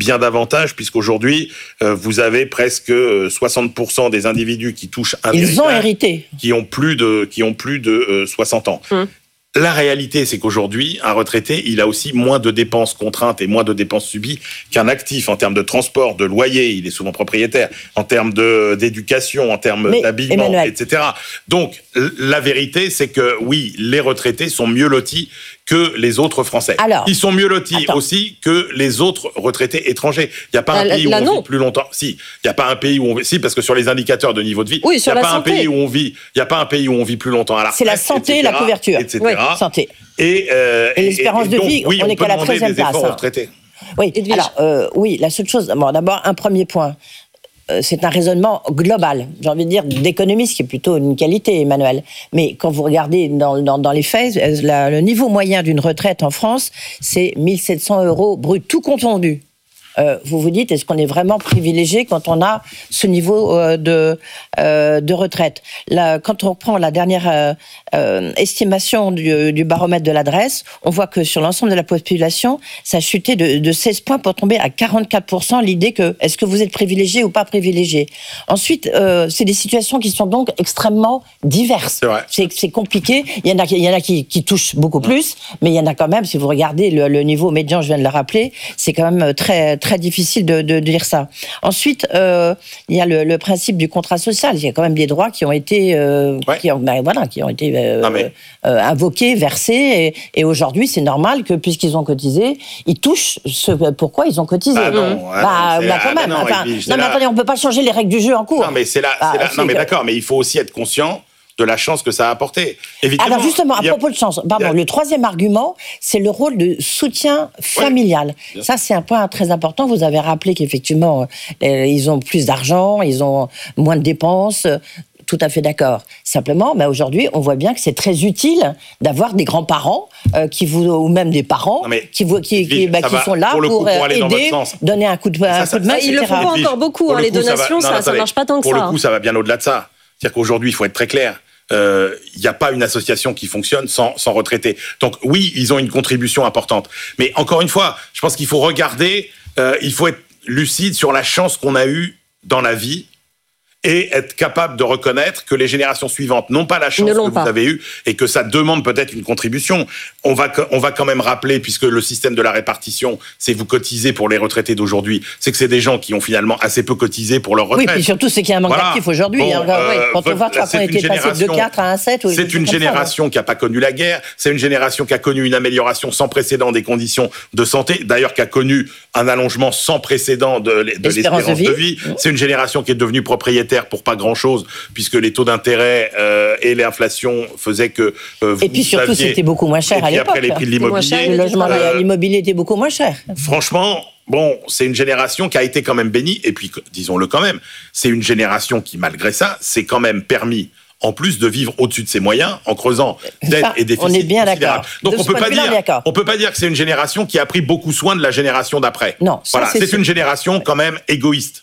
bien davantage, puisqu'aujourd'hui, vous avez presque 60% des individus qui touchent un héritage. Ils ont hérité. Qui ont plus de 60 ans. La réalité, c'est qu'aujourd'hui, un retraité, il a aussi moins de dépenses contraintes et moins de dépenses subies qu'un actif en termes de transport, de loyer, il est souvent propriétaire, en termes d'éducation, en termes d'habillement, Emmanuel, etc. Donc, la vérité, c'est que oui, les retraités sont mieux lotis que les autres Français. Alors, ils sont mieux lotis aussi que les autres retraités étrangers. Il n'y a pas un pays où on vit plus longtemps. Si, il n'y a pas un pays où on vit. Si, parce que sur les indicateurs de niveau de vie, il n'y a pas un pays où on vit. Il n'y a pas un pays où on vit plus longtemps à la retraite. C'est la santé, etc., la couverture, etc. Oui, santé. Et l'espérance de vie, oui, on est qu'à la 13e place. Aux retraités. Oui. Alors, oui, la seule chose. Bon, d'abord, un premier point. C'est un raisonnement global, j'ai envie de dire, d'économie, ce qui est plutôt une qualité, Emmanuel. Mais quand vous regardez dans les faits, le niveau moyen d'une retraite en France, c'est 1 700 € brut, tout confondu. Vous vous dites, est-ce qu'on est vraiment privilégié quand on a ce niveau de retraite? Quand on prend la dernière estimation du baromètre de l'adresse, on voit que sur l'ensemble de la population, ça a chuté de 16 points pour tomber à 44%. L'idée que, est-ce que vous êtes privilégié ou pas privilégié? Ensuite, c'est des situations qui sont donc extrêmement diverses. C'est compliqué. Il y en a qui touchent beaucoup plus, mais il y en a quand même, si vous regardez le niveau médian, je viens de le rappeler, c'est quand même très difficile de dire ça. Ensuite, il y a le principe du contrat social. Il y a quand même des droits qui ont été, invoqués, versés, et aujourd'hui, c'est normal que puisqu'ils ont cotisé, ils touchent ce pourquoi ils ont cotisé. Mais attendez, on peut pas changer les règles du jeu en cours. Non, mais d'accord, mais il faut aussi être conscient de la chance que ça a apporté. Évidemment, alors justement, à propos de chance, le troisième argument, c'est le rôle de soutien familial. Ça, c'est un point très important. Vous avez rappelé qu'effectivement, ils ont plus d'argent, ils ont moins de dépenses. Tout à fait d'accord. Simplement, aujourd'hui, on voit bien que c'est très utile d'avoir des grands-parents ou même des parents qui sont là pour aider, donner un coup de main, Il le faut pas encore beaucoup. Les donations, ça marche pas tant que ça. Pour le coup, ça va bien au-delà de ça. C'est-à-dire qu'aujourd'hui, il faut être très clair. Il n'y a pas une association qui fonctionne sans retraités. Donc oui, ils ont une contribution importante. Mais encore une fois, je pense qu'il faut regarder, il faut être lucide sur la chance qu'on a eue dans la vie et être capable de reconnaître que les générations suivantes n'ont pas la chance que vous avez eue et que ça demande peut-être une contribution. On va quand même rappeler, puisque le système de la répartition, c'est vous cotisez pour les retraités d'aujourd'hui, c'est que c'est des gens qui ont finalement assez peu cotisé pour leur retraite. Oui, puis surtout, c'est qu'il y a un manque d'actifs aujourd'hui. Quand on voit qu'on a été passé de 4 à 1,7... C'est une génération qui n'a pas connu la guerre, c'est une génération qui a connu une amélioration sans précédent des conditions de santé, d'ailleurs qui a connu un allongement sans précédent de l'espérance de vie. C'est une génération qui est devenue propriétaire pour pas grand-chose, puisque les taux d'intérêt et l'inflation faisaient que et puis surtout, c'était beaucoup moins cher à l'époque. Après, les prix de l'immobilier. Le logement, l'immobilier était beaucoup moins cher. Franchement, c'est une génération qui a été quand même bénie, et puis, disons-le quand même, c'est une génération qui, malgré ça, s'est quand même permis, en plus de vivre au-dessus de ses moyens, en creusant dettes et déficits. On est bien d'accord. Donc on peut pas dire que c'est une génération qui a pris beaucoup soin de la génération d'après. Non, c'est une génération quand même égoïste.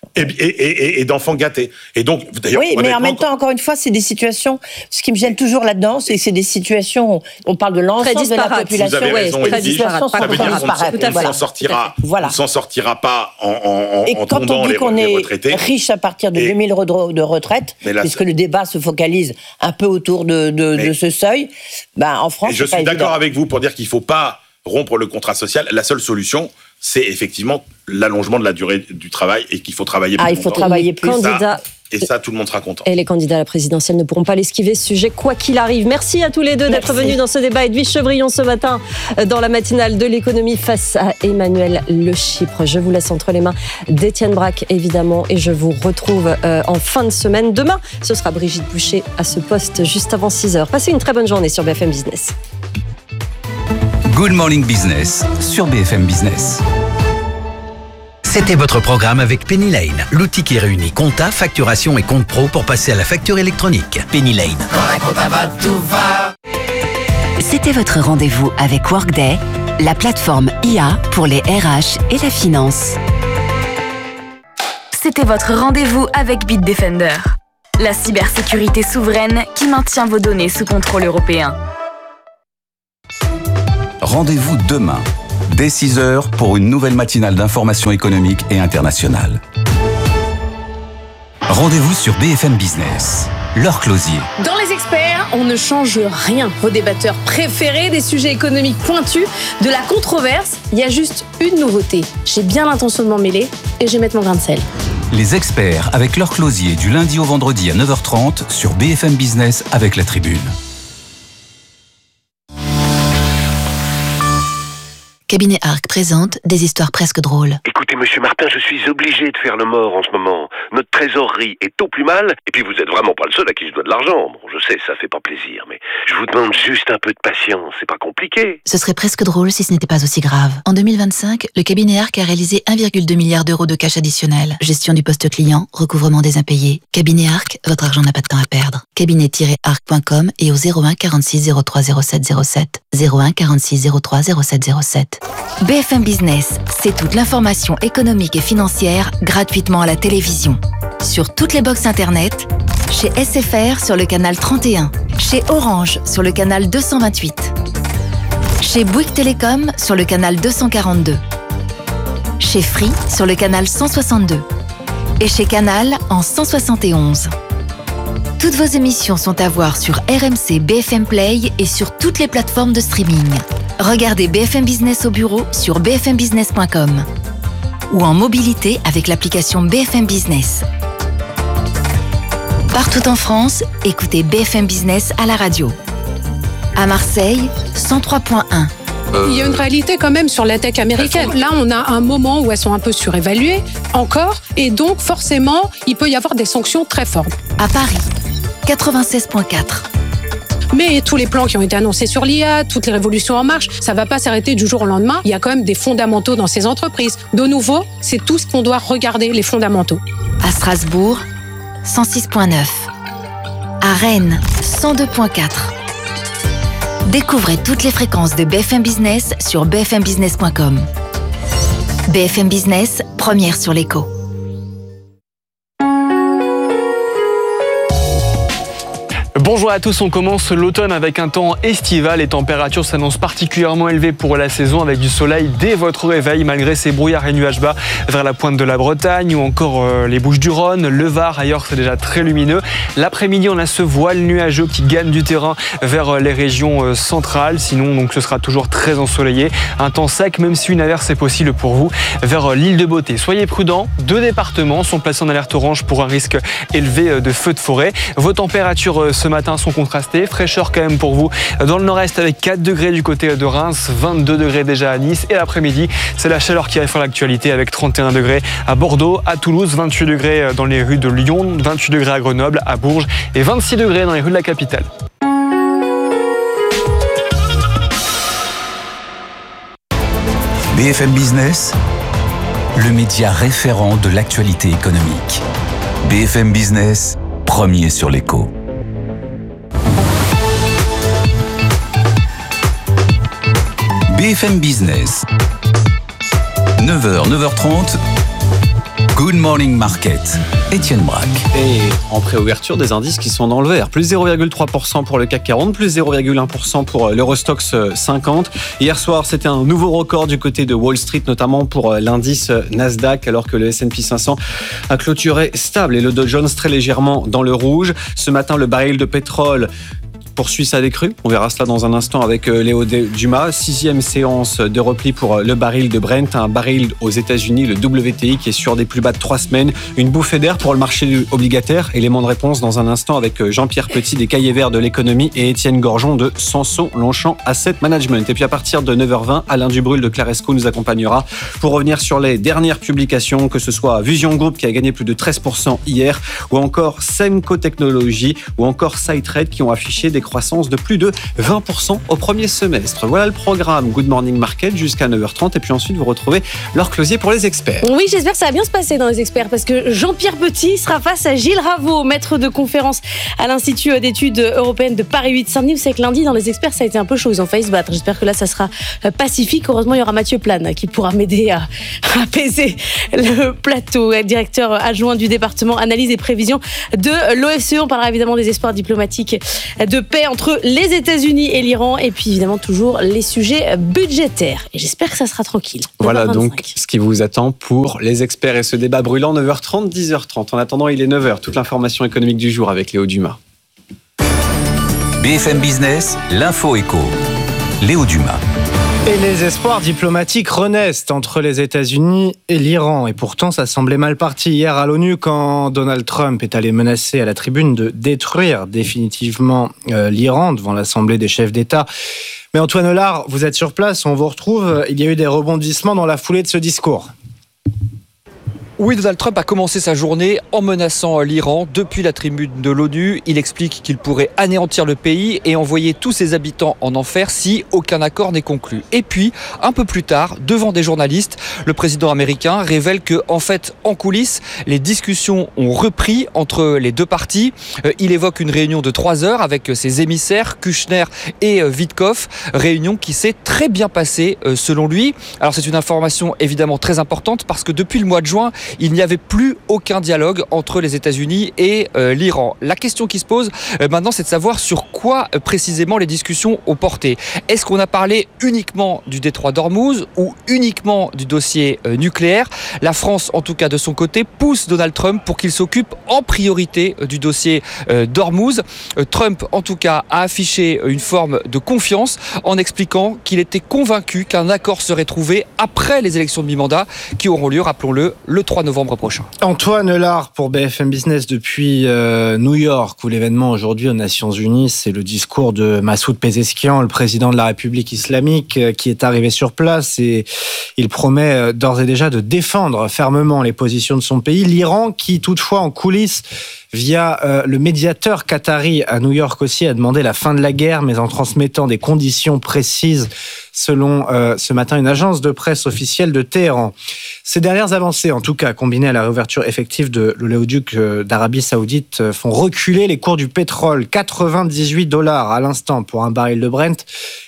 Et d'enfants gâtés. Et donc, d'ailleurs, oui, mais en même temps, encore une fois, c'est des situations. Ce qui me gêne toujours là-dedans, c'est que c'est des situations. On parle de l'ensemble de la population. Vous avez raison, très disparates. Ça veut dire qu'on s'en sortira pas en tondant les retraités. Et quand on dit qu'on est riche à partir de 2 000 € de retraite, puisque le débat se focalise un peu autour de ce seuil, en France, je suis d'accord avec vous pour dire qu'il ne faut pas rompre le contrat social. La seule solution, c'est effectivement l'allongement de la durée du travail et qu'il faut travailler plus longtemps. Il faut travailler plus. Et ça, tout le monde sera content. Et les candidats à la présidentielle ne pourront pas l'esquiver, ce sujet, quoi qu'il arrive. Merci à tous les deux d'être venus dans ce débat. Edwige Chevrillon ce matin dans la matinale de l'économie face à Emmanuel Le Chypre. Je vous laisse entre les mains d'Étienne Braque, évidemment, et je vous retrouve en fin de semaine. Demain, ce sera Brigitte Boucher à ce poste juste avant 6h. Passez une très bonne journée sur BFM Business. Good Morning Business sur BFM Business. C'était votre programme avec Penny Lane, l'outil qui réunit compta, facturation et compte pro pour passer à la facture électronique. Penny Lane. C'était votre rendez-vous avec Workday, la plateforme IA pour les RH et la finance. C'était votre rendez-vous avec Bitdefender, la cybersécurité souveraine qui maintient vos données sous contrôle européen. Rendez-vous demain Dès 6h pour une nouvelle matinale d'information économique et internationale. Rendez-vous sur BFM Business. Laure Closier. Dans les experts, on ne change rien. Vos débatteurs préférés, des sujets économiques pointus, de la controverse. Il y a juste une nouveauté. J'ai bien l'intention de m'en mêler et je vais mettre mon grain de sel. Les experts avec Laure Closier du lundi au vendredi à 9h30 sur BFM Business avec La Tribune. Cabinet Arc présente des histoires presque drôles. Écoutez, monsieur Martin, je suis obligé de faire le mort en ce moment. Notre trésorerie est au plus mal, et puis vous êtes vraiment pas le seul à qui je dois de l'argent. Bon, je sais, ça fait pas plaisir, mais je vous demande juste un peu de patience, c'est pas compliqué. Ce serait presque drôle si ce n'était pas aussi grave. En 2025, le cabinet Arc a réalisé 1,2 milliard d'euros de cash additionnel. Gestion du poste client, recouvrement des impayés. Cabinet Arc, votre argent n'a pas de temps à perdre. Cabinet-arc.com et au 01 46 03 07 07. 01 46 03 07 07. BFM Business, c'est toute l'information économique et financière gratuitement à la télévision. Sur toutes les box internet, chez SFR sur le canal 31, chez Orange sur le canal 228, chez Bouygues Télécom sur le canal 242, chez Free sur le canal 162 et chez Canal en 171. Toutes vos émissions sont à voir sur RMC BFM Play et sur toutes les plateformes de streaming. Regardez BFM Business au bureau sur bfmbusiness.com ou en mobilité avec l'application BFM Business. Partout en France, écoutez BFM Business à la radio. À Marseille, 103.1. Il y a une réalité quand même sur la tech américaine. Là, on a un moment où elles sont un peu surévaluées, encore, et donc forcément, il peut y avoir des sanctions très fortes. À Paris, 96.4. Mais tous les plans qui ont été annoncés sur l'IA, toutes les révolutions en marche, ça ne va pas s'arrêter du jour au lendemain. Il y a quand même des fondamentaux dans ces entreprises. De nouveau, c'est tout ce qu'on doit regarder, les fondamentaux. À Strasbourg, 106.9. À Rennes, 102.4. Découvrez toutes les fréquences de BFM Business sur bfmbusiness.com. BFM Business, première sur l'écho. Bonjour à tous, on commence l'automne avec un temps estival. Les températures s'annoncent particulièrement élevées pour la saison avec du soleil dès votre réveil malgré ces brouillards et nuages bas vers la pointe de la Bretagne ou encore les Bouches-du-Rhône, le Var, ailleurs c'est déjà très lumineux. L'après-midi on a ce voile nuageux qui gagne du terrain vers les régions centrales, sinon donc ce sera toujours très ensoleillé. Un temps sec même si une averse est possible pour vous vers l'île de Beauté. Soyez prudents, 2 départements sont placés en alerte orange pour un risque élevé de feux de forêt. Vos températures ce matin sont contrastées, fraîcheur quand même pour vous dans le nord-est avec 4 degrés du côté de Reims, 22 degrés déjà à Nice et l'après-midi c'est la chaleur qui arrive sur l'actualité avec 31 degrés à Bordeaux, à Toulouse, 28 degrés dans les rues de Lyon, 28 degrés à Grenoble, à Bourges et 26 degrés dans les rues de la capitale. BFM Business, le média référent de l'actualité économique. BFM Business, premier sur l'écho. BFM Business, 9h, 9h30, Good Morning Market, Étienne Braque. Et en préouverture, des indices qui sont dans le vert. Plus 0,3% pour le CAC 40, plus 0,1% pour l'Eurostoxx 50. Hier soir, c'était un nouveau record du côté de Wall Street, notamment pour l'indice Nasdaq, alors que le S&P 500 a clôturé stable et le Dow Jones très légèrement dans le rouge. Ce matin, le baril de pétrole poursuit sa décrue. On verra cela dans un instant avec Léo Dumas. 6e séance de repli pour le baril de Brent. Un baril aux États-Unis, le WTI, qui est sur des plus bas de 3 semaines. Une bouffée d'air pour le marché obligataire. Élément de réponse dans un instant avec Jean-Pierre Petit des Cahiers Verts de l'économie et Étienne Gorgeon de Sanson-Longchamp Asset Management. Et puis à partir de 9h20, Alain Dubrul de Claresco nous accompagnera pour revenir sur les dernières publications, que ce soit Vision Group qui a gagné plus de 13% hier, ou encore Semco Technologies, ou encore SideTrade qui ont affiché des croissance de plus de 20% au premier semestre. Voilà le programme Good Morning Market jusqu'à 9h30 et puis ensuite vous retrouvez Laure Closier pour les experts. Oui, j'espère que ça va bien se passer dans les experts parce que Jean-Pierre Petit sera face à Gilles Raveau, maître de conférence à l'Institut d'études européennes de Paris 8 Saint-Denis. Vous savez que lundi dans les experts ça a été un peu chaud, ils ont failli se battre. J'espère que là ça sera pacifique. Heureusement il y aura Mathieu Plane qui pourra m'aider à apaiser le plateau, directeur adjoint du département analyse et prévision de l'OFCE. On parlera évidemment des espoirs diplomatiques de paix paix entre les États-Unis et l'Iran, et puis évidemment toujours les sujets budgétaires. Et j'espère que ça sera tranquille. Voilà 9h25. donc ce qui vous attend pour les experts et ce débat brûlant, 9h30, 10h30. En attendant, il est 9h. Toute l'information économique du jour avec Léo Dumas. BFM Business, l'info éco. Léo Dumas. Et les espoirs diplomatiques renaissent entre les États-Unis et l'Iran. Et pourtant, ça semblait mal parti hier à l'ONU quand Donald Trump est allé menacer à la tribune de détruire définitivement l'Iran devant l'Assemblée des chefs d'État. Mais Antoine Hollard, vous êtes sur place, on vous retrouve. Il y a eu des rebondissements dans la foulée de ce discours. Oui, Donald Trump a commencé sa journée en menaçant l'Iran depuis la tribune de l'ONU. Il explique qu'il pourrait anéantir le pays et envoyer tous ses habitants en enfer si aucun accord n'est conclu. Et puis, un peu plus tard, devant des journalistes, le président américain révèle que, en fait, en coulisses, les discussions ont repris entre les deux parties. Il évoque une réunion de 3 heures avec ses émissaires, Kushner et Witkoff, réunion qui s'est très bien passée selon lui. Alors c'est une information évidemment très importante parce que depuis le mois de juin, il n'y avait plus aucun dialogue entre les États-Unis et l'Iran. La question qui se pose maintenant, c'est de savoir sur quoi précisément les discussions ont porté. Est-ce qu'on a parlé uniquement du détroit d'Ormuz ou uniquement du dossier nucléaire ? La France, en tout cas de son côté, pousse Donald Trump pour qu'il s'occupe en priorité du dossier d'Ormuz. Trump, en tout cas, a affiché une forme de confiance en expliquant qu'il était convaincu qu'un accord serait trouvé après les élections de mi-mandat qui auront lieu, rappelons-le, le 3 novembre prochain. Antoine Hollard pour BFM Business depuis New York, où l'événement aujourd'hui aux Nations Unies, c'est le discours de Massoud Pezeshkian, le président de la République islamique, qui est arrivé sur place et il promet d'ores et déjà de défendre fermement les positions de son pays. L'Iran, qui toutefois en coulisses, via le médiateur qatari à New York aussi, a demandé la fin de la guerre, mais en transmettant des conditions précises, selon ce matin une agence de presse officielle de Téhéran. Ces dernières avancées, en tout cas, combinées à la réouverture effective de l'oléoduc d'Arabie Saoudite, font reculer les cours du pétrole. $98 à l'instant pour un baril de Brent,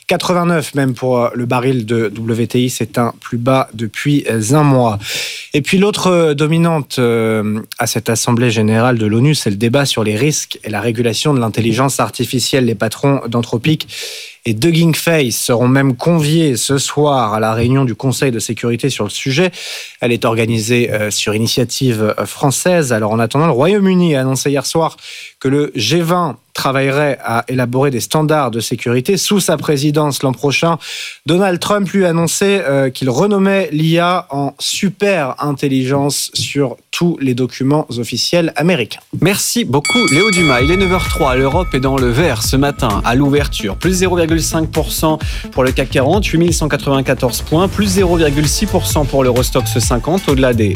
89 même pour le baril de WTI, c'est un plus bas depuis un mois. Et puis l'autre dominante à cette Assemblée générale de l'ONU, c'est le débat sur les risques et la régulation de l'intelligence artificielle. Les patrons d'Anthropic et Hugging Face seront même conviés ce soir à la réunion du Conseil de sécurité sur le sujet. Elle est organisée sur initiative française. Alors en attendant, le Royaume-Uni a annoncé hier soir que le G20 travaillerait à élaborer des standards de sécurité sous sa présidence l'an prochain. Donald Trump lui a annoncé qu'il renommait l'IA en super intelligence sur tous les documents officiels américains. Merci beaucoup Léo Dumas. Il est 9h03, l'Europe est dans le vert ce matin à l'ouverture. Plus 0,5% pour le CAC 40, 8194 points. Plus 0,6% pour l'Eurostoxx 50, au-delà des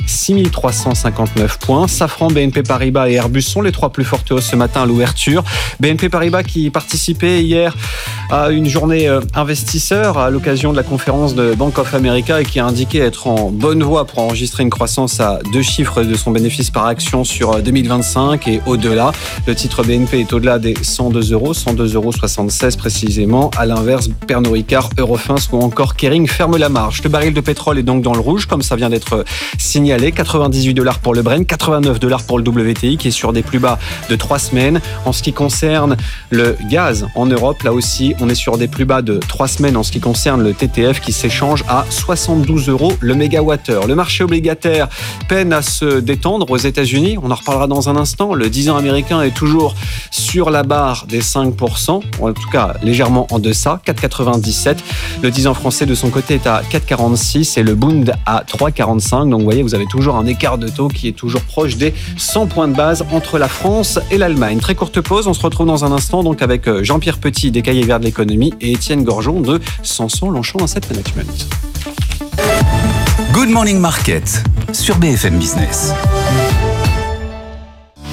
6359 points. Safran, BNP Paribas et Airbus sont les trois plus fortes hausses ce matin à l'ouverture. BNP Paribas qui participait hier à une journée investisseur à l'occasion de la conférence de Bank of America et qui a indiqué être en bonne voie pour enregistrer une croissance à 2 chiffres de son bénéfice par action sur 2025 et au-delà. Le titre BNP est au-delà des 102 euros, 102,76 € précisément. À l'inverse, Pernod Ricard, Eurofins ou encore Kering ferment la marge. Le baril de pétrole est donc dans le rouge, comme ça vient d'être signalé. $98 pour le Brent, $89 pour le WTI qui est sur des plus bas de 3 semaines. En ce qui concerne le gaz en Europe, là aussi, on est sur des plus bas de 3 semaines en ce qui concerne le TTF qui s'échange à 72 € le mégawattheure. Le marché obligataire peine à se détendre aux États-Unis. On en reparlera dans un instant. Le 10 ans américain est toujours sur la barre des 5%, en tout cas légèrement en deçà, 4,97. Le 10 ans français de son côté est à 4,46 et le Bund à 3,45. Donc vous voyez, vous avez toujours un écart de taux qui est toujours proche des 100 points de base entre la France et l'Allemagne. Très courte pause, on se retrouve dans un instant donc avec Jean-Pierre Petit des Cahiers Verts de l'économie et Étienne Gorgeon de Sanson Longchamp Asset Management. Good Morning Market sur BFM Business.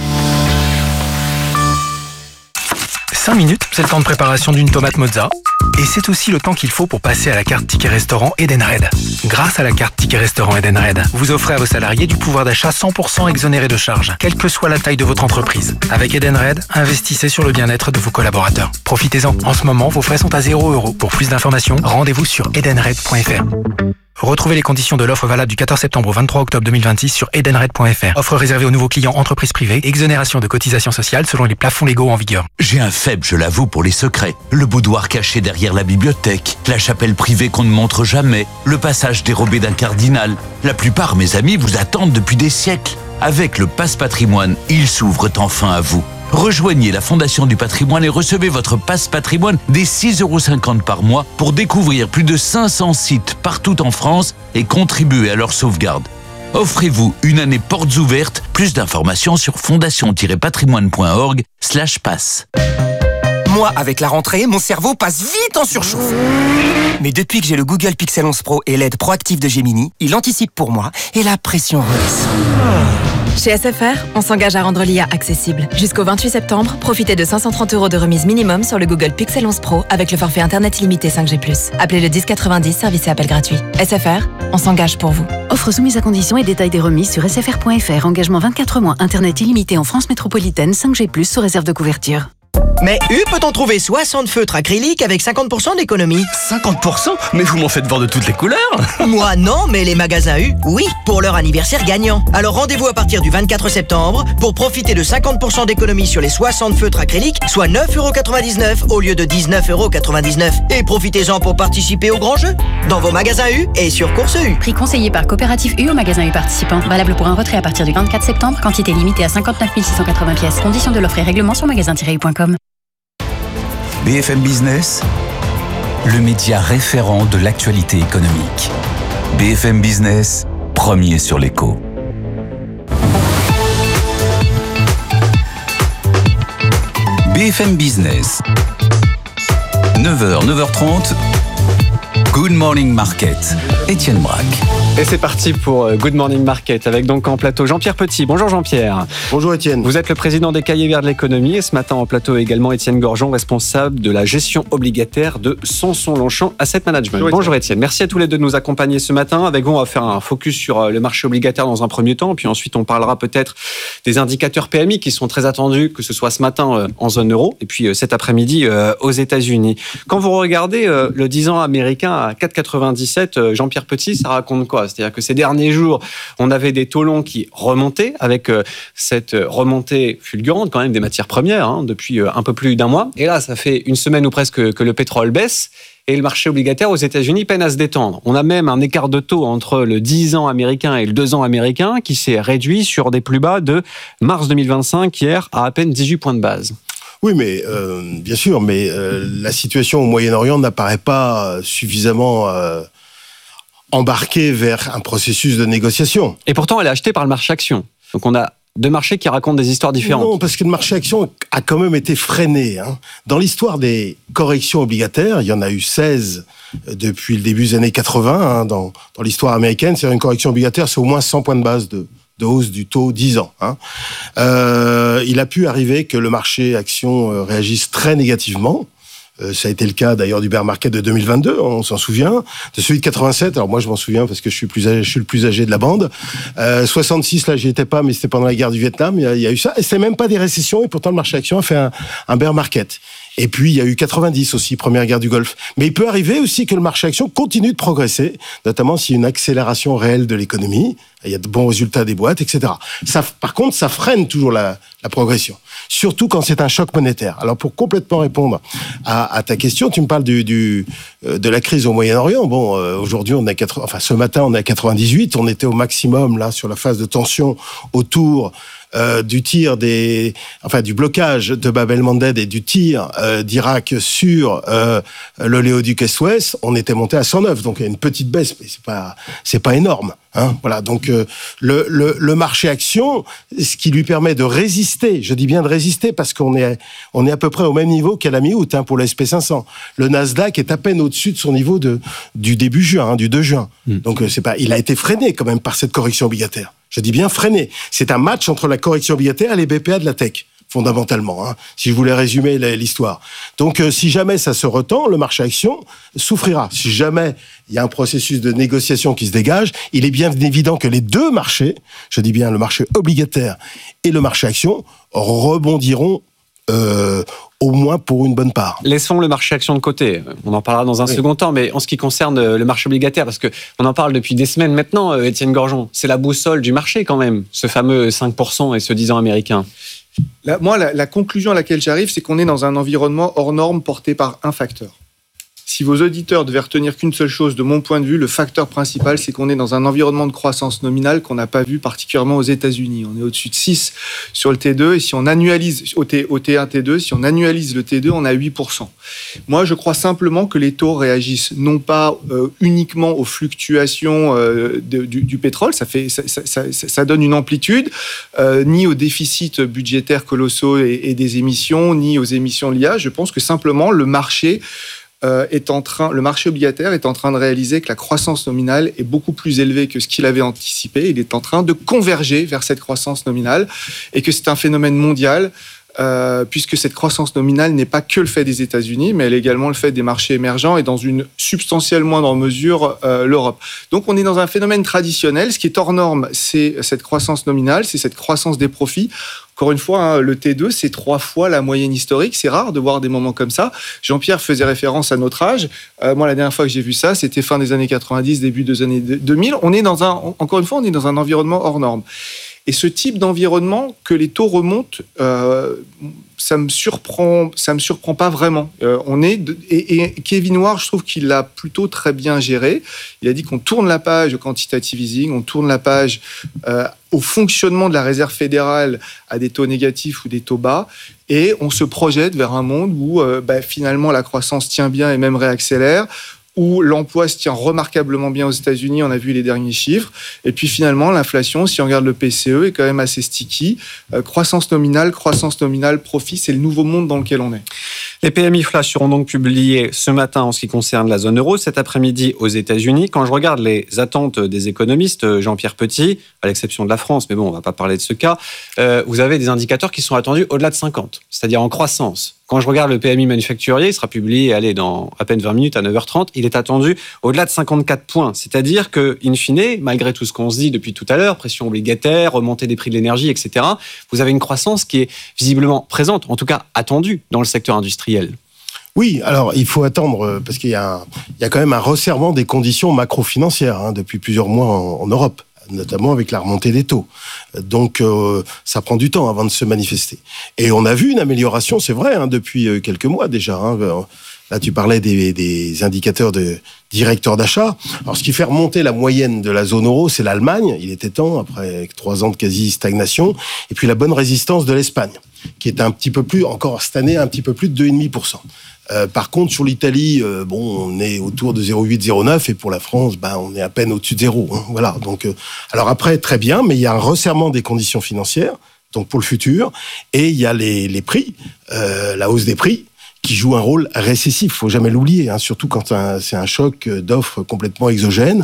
Cinq minutes, c'est le temps de préparation d'une tomate mozza. Et c'est aussi le temps qu'il faut pour passer à la carte Ticket Restaurant Edenred. Grâce à la carte Ticket Restaurant Edenred, vous offrez à vos salariés du pouvoir d'achat 100% exonéré de charges, quelle que soit la taille de votre entreprise. Avec Edenred, investissez sur le bien-être de vos collaborateurs. Profitez-en. En ce moment, vos frais sont à 0 €. Pour plus d'informations, rendez-vous sur edenred.fr. Retrouvez les conditions de l'offre valable du 14 septembre au 23 octobre 2026 sur edenred.fr. Offre réservée aux nouveaux clients entreprises privées. Exonération de cotisations sociales selon les plafonds légaux en vigueur. J'ai un faible, je l'avoue, pour les secrets. Le boudoir caché derrière la bibliothèque, la chapelle privée qu'on ne montre jamais, le passage dérobé d'un cardinal. La plupart, mes amis, vous attendent depuis des siècles. Avec le Passe Patrimoine, ils s'ouvrent enfin à vous. Rejoignez la Fondation du Patrimoine et recevez votre Passe Patrimoine dès 6,50 € par mois pour découvrir plus de 500 sites partout en France et contribuer à leur sauvegarde. Offrez-vous une année portes ouvertes. Plus d'informations sur fondation-patrimoine.org/passe. Moi, avec la rentrée, mon cerveau passe vite en surchauffe. Mais depuis que j'ai le Google Pixel 11 Pro et l'aide proactive de Gemini, il anticipe pour moi et la pression redescend. Chez SFR, on s'engage à rendre l'IA accessible. Jusqu'au 28 septembre, profitez de 530 € de remise minimum sur le Google Pixel 11 Pro avec le forfait Internet illimité 5G+. Appelez le 1090, service et appel gratuit. SFR, on s'engage pour vous. Offre soumise à conditions et détails des remises sur sfr.fr. Engagement 24 mois, Internet illimité en France métropolitaine, 5G+, sous réserve de couverture. Mais peut-on trouver 60 feutres acryliques avec 50% d'économie? 50%? Mais vous m'en faites voir de toutes les couleurs. Moi non, mais les magasins U, oui, pour leur anniversaire gagnant. Alors rendez-vous à partir du 24 septembre pour profiter de 50% d'économie sur les 60 feutres acryliques, soit 9,99 € au lieu de 19,99 €. Et profitez-en pour participer au grand jeu dans vos magasins U et sur Course U. Prix conseillé par Coopérative U au magasin U participant. Valable pour un retrait à partir du 24 septembre. Quantité limitée à 59 680 pièces. Conditions de l'offre et règlement sur magasin-u.com. BFM Business, le média référent de l'actualité économique. BFM Business, premier sur l'écho. BFM Business, 9h, 9h30, Good Morning Market, Étienne Braque. Et c'est parti pour Good Morning Market avec donc en plateau Jean-Pierre Petit. Bonjour Jean-Pierre. Bonjour Étienne. Vous êtes le président des Cahiers Verts de l'économie et ce matin en plateau également Étienne Gorgeon, responsable de la gestion obligataire de Sanson-Longchamp Asset Management. Bonjour Étienne. Merci à tous les deux de nous accompagner ce matin. Avec vous, on va faire un focus sur le marché obligataire dans un premier temps, puis ensuite on parlera peut-être des indicateurs PMI qui sont très attendus, que ce soit ce matin en zone euro et puis cet après-midi aux États-Unis. Quand vous regardez le 10 ans américain à 4,97, Jean-Pierre Petit, ça raconte quoi? C'est-à-dire que ces derniers jours, on avait des taux longs qui remontaient avec cette remontée fulgurante quand même des matières premières depuis un peu plus d'un mois. Et là, ça fait une semaine ou presque que le pétrole baisse et le marché obligataire aux États-Unis peine à se détendre. On a même un écart de taux entre le 10 ans américain et le 2 ans américain qui s'est réduit sur des plus bas de mars 2025 hier à peine 18 points de base. Oui, mais bien sûr, mais la situation au Moyen-Orient n'apparaît pas suffisamment embarquée vers un processus de négociation. Et pourtant, elle est achetée par le marché action. Donc on a deux marchés qui racontent des histoires différentes. Non, parce que le marché action a quand même été freiné. Dans l'histoire des corrections obligataires, il y en a eu 16 depuis le début des années 80. Dans l'histoire américaine, c'est une correction obligataire, c'est au moins 100 points de base de hausse du taux 10 ans. Il a pu arriver que le marché action réagisse très négativement. Ça a été le cas d'ailleurs du bear market de 2022, on s'en souvient. De celui de 87, alors moi je m'en souviens parce que je suis le plus âgé de la bande. 66, là j'y étais pas, mais c'était pendant la guerre du Vietnam, il y a eu ça. Et c'était même pas des récessions, et pourtant le marché action a fait un bear market. Et puis, il y a eu 90 aussi, première guerre du Golfe. Mais il peut arriver aussi que le marché action continue de progresser, notamment s'il y a une accélération réelle de l'économie, il y a de bons résultats des boîtes, etc. Ça, par contre, ça freine toujours la progression. Surtout quand c'est un choc monétaire. Alors, pour complètement répondre à ta question, tu me parles de la crise au Moyen-Orient. Bon, aujourd'hui, ce matin, on est à 98. On était au maximum, là, sur la phase de tension autour du tir du blocage de Bab el-Mandeb et du tir d'Irak sur l'oléoduc Est-Ouest, on était monté à 109. Donc il y a une petite baisse, mais c'est pas énorme. Voilà. Donc le marché action, ce qui lui permet de résister, je dis bien de résister parce qu'on est à peu près au même niveau qu'à la mi-août pour le SP500. Le Nasdaq est à peine au-dessus de son niveau du début juin, du 2 juin. Donc il a été freiné quand même par cette correction obligataire. Je dis bien freiné. C'est un match entre la correction obligataire et les BPA de la tech. fondamentalement, si je voulais résumer l'histoire. Donc, si jamais ça se retend, le marché action souffrira. Si jamais il y a un processus de négociation qui se dégage, il est bien évident que les deux marchés, je dis bien le marché obligataire et le marché action, rebondiront au moins pour une bonne part. Laissons le marché action de côté. On en parlera dans un second temps, mais en ce qui concerne le marché obligataire, parce qu'on en parle depuis des semaines maintenant, Étienne Gorgeon, c'est la boussole du marché quand même, ce fameux 5% et ce 10 ans américain. La conclusion à laquelle j'arrive, c'est qu'on est dans un environnement hors norme porté par un facteur. Si vos auditeurs devaient retenir qu'une seule chose, de mon point de vue, le facteur principal, c'est qu'on est dans un environnement de croissance nominale qu'on n'a pas vu particulièrement aux États-Unis. On est au-dessus de 6 sur le T2, et si on annualise au T1, T2, si on annualise le T2, on a 8%. Moi, je crois simplement que les taux réagissent non pas uniquement aux fluctuations du pétrole, ça donne une amplitude, ni aux déficits budgétaires colossaux et des émissions, ni aux émissions de l'IA. Je pense que simplement le marché obligataire est en train de réaliser que la croissance nominale est beaucoup plus élevée que ce qu'il avait anticipé. Il est en train de converger vers cette croissance nominale et que c'est un phénomène mondial puisque cette croissance nominale n'est pas que le fait des États-Unis, mais elle est également le fait des marchés émergents et dans une substantielle moindre mesure l'Europe. Donc on est dans un phénomène traditionnel. Ce qui est hors norme, c'est cette croissance nominale, c'est cette croissance des profits. Encore une fois, le T2, c'est 3 fois la moyenne historique. C'est rare de voir des moments comme ça. Jean-Pierre faisait référence à notre âge. Moi, la dernière fois que j'ai vu ça, c'était fin des années 90, début des années 2000. Encore une fois, on est dans un environnement hors norme. Et ce type d'environnement, que les taux remontent, ça me surprend pas vraiment. Et Kevin Ward, je trouve qu'il l'a plutôt très bien géré. Il a dit qu'on tourne la page au quantitative easing, on tourne la page au fonctionnement de la réserve fédérale à des taux négatifs ou des taux bas, et on se projette vers un monde où finalement la croissance tient bien et même réaccélère, où l'emploi se tient remarquablement bien aux États-Unis, on a vu les derniers chiffres, et puis finalement l'inflation, si on regarde le PCE, est quand même assez sticky. Croissance nominale, profit, c'est le nouveau monde dans lequel on est. Les PMI flash seront donc publiés ce matin en ce qui concerne la zone euro, cet après-midi aux États-Unis. Quand je regarde les attentes des économistes, Jean-Pierre Petit, à l'exception de la France, mais bon, on ne va pas parler de ce cas, vous avez des indicateurs qui sont attendus au-delà de 50, c'est-à-dire en croissance. Quand je regarde le PMI manufacturier, il sera publié dans à peine 20 minutes à 9h30, il est attendu au-delà de 54 points. C'est-à-dire que, in fine, malgré tout ce qu'on se dit depuis tout à l'heure, pression obligataire, remontée des prix de l'énergie, etc., vous avez une croissance qui est visiblement présente, en tout cas attendue dans le secteur industriel. Oui, alors il faut attendre, parce qu'il y a quand même un resserrement des conditions macro-financières depuis plusieurs mois en Europe, notamment avec la remontée des taux. Donc ça prend du temps avant de se manifester. Et on a vu une amélioration, c'est vrai, depuis quelques mois déjà. Là, tu parlais des indicateurs de directeurs d'achat. Alors, ce qui fait remonter la moyenne de la zone euro, c'est l'Allemagne. Il était temps, après 3 ans de quasi-stagnation. Et puis, la bonne résistance de l'Espagne, qui est un petit peu plus, encore cette année, un petit peu plus de 2,5%. Par contre, sur l'Italie, on est autour de 0,8, 0,9. Et pour la France, on est à peine au-dessus de 0. Voilà. Donc, alors après, très bien, mais il y a un resserrement des conditions financières, donc pour le futur. Et il y a les prix, la hausse des prix, qui joue un rôle récessif, faut jamais l'oublier, surtout quand c'est un choc d'offres complètement exogène.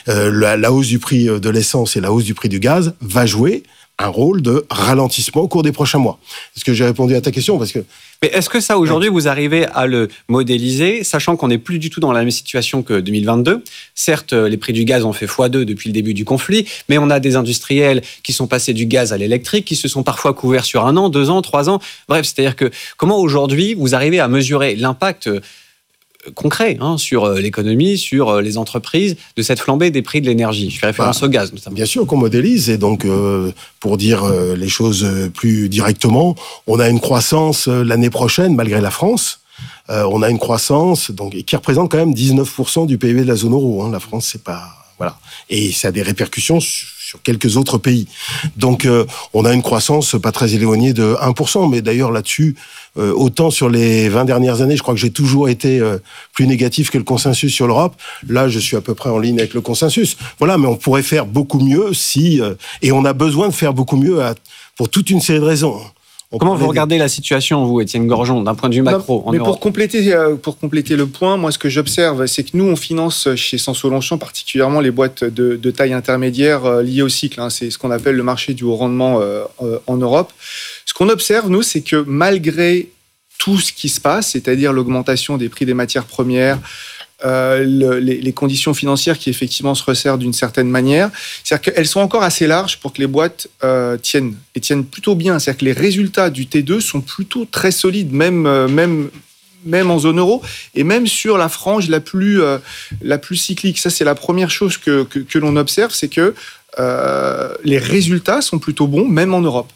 La hausse du prix de l'essence et la hausse du prix du gaz va jouer un rôle de ralentissement au cours des prochains mois. Est-ce que j'ai répondu à ta question? Mais est-ce que ça, aujourd'hui, vous arrivez à le modéliser, sachant qu'on n'est plus du tout dans la même situation que 2022? Certes, les prix du gaz ont fait x2 depuis le début du conflit, mais on a des industriels qui sont passés du gaz à l'électrique, qui se sont parfois couverts sur 1 an, 2 ans, 3 ans. Bref, c'est-à-dire que comment aujourd'hui vous arrivez à mesurer l'impact concret sur l'économie, sur les entreprises, de cette flambée des prix de l'énergie? Je fais référence au gaz, notamment. Bien sûr qu'on modélise, et donc, pour dire les choses plus directement, on a une croissance l'année prochaine, malgré la France. On a une croissance qui représente quand même 19% du PIB de la zone euro. La France, c'est pas... Voilà. Et ça a des répercussions sur quelques autres pays. Donc, on a une croissance pas très éloignée de 1%, mais d'ailleurs, là-dessus, autant sur les 20 dernières années, je crois que j'ai toujours été plus négatif que le consensus sur l'Europe. Là, je suis à peu près en ligne avec le consensus. Voilà, mais on pourrait faire beaucoup mieux et on a besoin de faire beaucoup mieux pour toute une série de raisons. Comment vous regardez la situation, vous, Étienne Gorgeon, d'un point de vue macro en mais Europe ? pour compléter le point, moi, ce que j'observe, c'est que nous, on finance chez Sanso-Longchamp particulièrement les boîtes de taille intermédiaire liées au cycle. C'est ce qu'on appelle le marché du haut rendement en Europe. Ce qu'on observe, nous, c'est que malgré tout ce qui se passe, c'est-à-dire l'augmentation des prix des matières premières, les conditions financières qui effectivement se resserrent d'une certaine manière, c'est-à-dire qu'elles sont encore assez larges pour que les boîtes tiennent plutôt bien. C'est-à-dire que les résultats du T2 sont plutôt très solides, même en zone euro, et même sur la frange la plus cyclique. Ça, c'est la première chose que l'on observe, c'est que les résultats sont plutôt bons, même en Europe.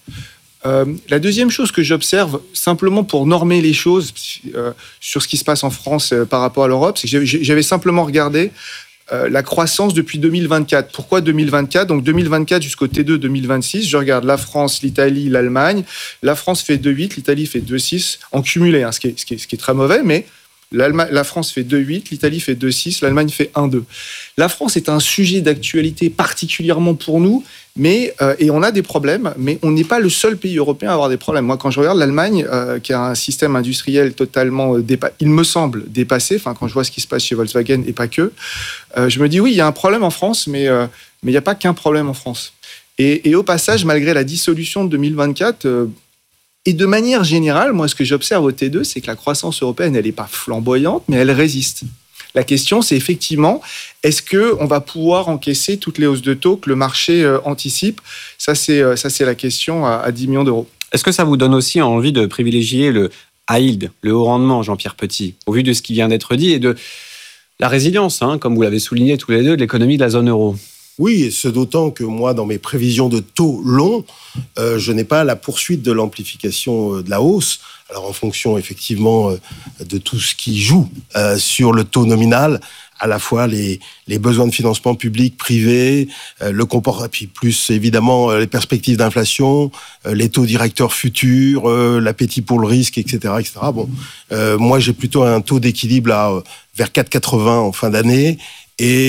La deuxième chose que j'observe, simplement pour normer les choses sur ce qui se passe en France par rapport à l'Europe, c'est que j'avais simplement regardé la croissance depuis 2024. Pourquoi 2024 ? Donc 2024 jusqu'au T2 2026, je regarde la France, l'Italie, l'Allemagne. La France fait 2,8, l'Italie fait 2,6 en cumulé, ce qui est très mauvais, mais la France fait 2,8, l'Italie fait 2,6, l'Allemagne fait 1,2. La France est un sujet d'actualité particulièrement pour nous, et on a des problèmes, mais on n'est pas le seul pays européen à avoir des problèmes. Moi, quand je regarde l'Allemagne, qui a un système industriel totalement, il me semble, dépassé, quand je vois ce qui se passe chez Volkswagen et pas que, je me dis oui, il y a un problème en France, mais il n'y a pas qu'un problème en France. Et au passage, malgré la dissolution de 2024, et de manière générale, moi, ce que j'observe au T2, c'est que la croissance européenne, elle n'est pas flamboyante, mais elle résiste. La question, c'est effectivement, est-ce qu'on va pouvoir encaisser toutes les hausses de taux que le marché anticipe ? Ça, c'est la question à 10 millions d'euros. Est-ce que ça vous donne aussi envie de privilégier le high yield, le haut rendement, Jean-Pierre Petit, au vu de ce qui vient d'être dit et de la résilience, comme vous l'avez souligné tous les deux, de l'économie de la zone euro ? Oui, et ce d'autant que moi, dans mes prévisions de taux longs, je n'ai pas la poursuite de l'amplification de la hausse. Alors, en fonction, effectivement, de tout ce qui joue sur le taux nominal, à la fois les besoins de financement public, privé, le comportement, puis plus évidemment les perspectives d'inflation, les taux directeurs futurs, l'appétit pour le risque, etc., etc. Bon, moi, j'ai plutôt un taux d'équilibre vers 4,80 en fin d'année, et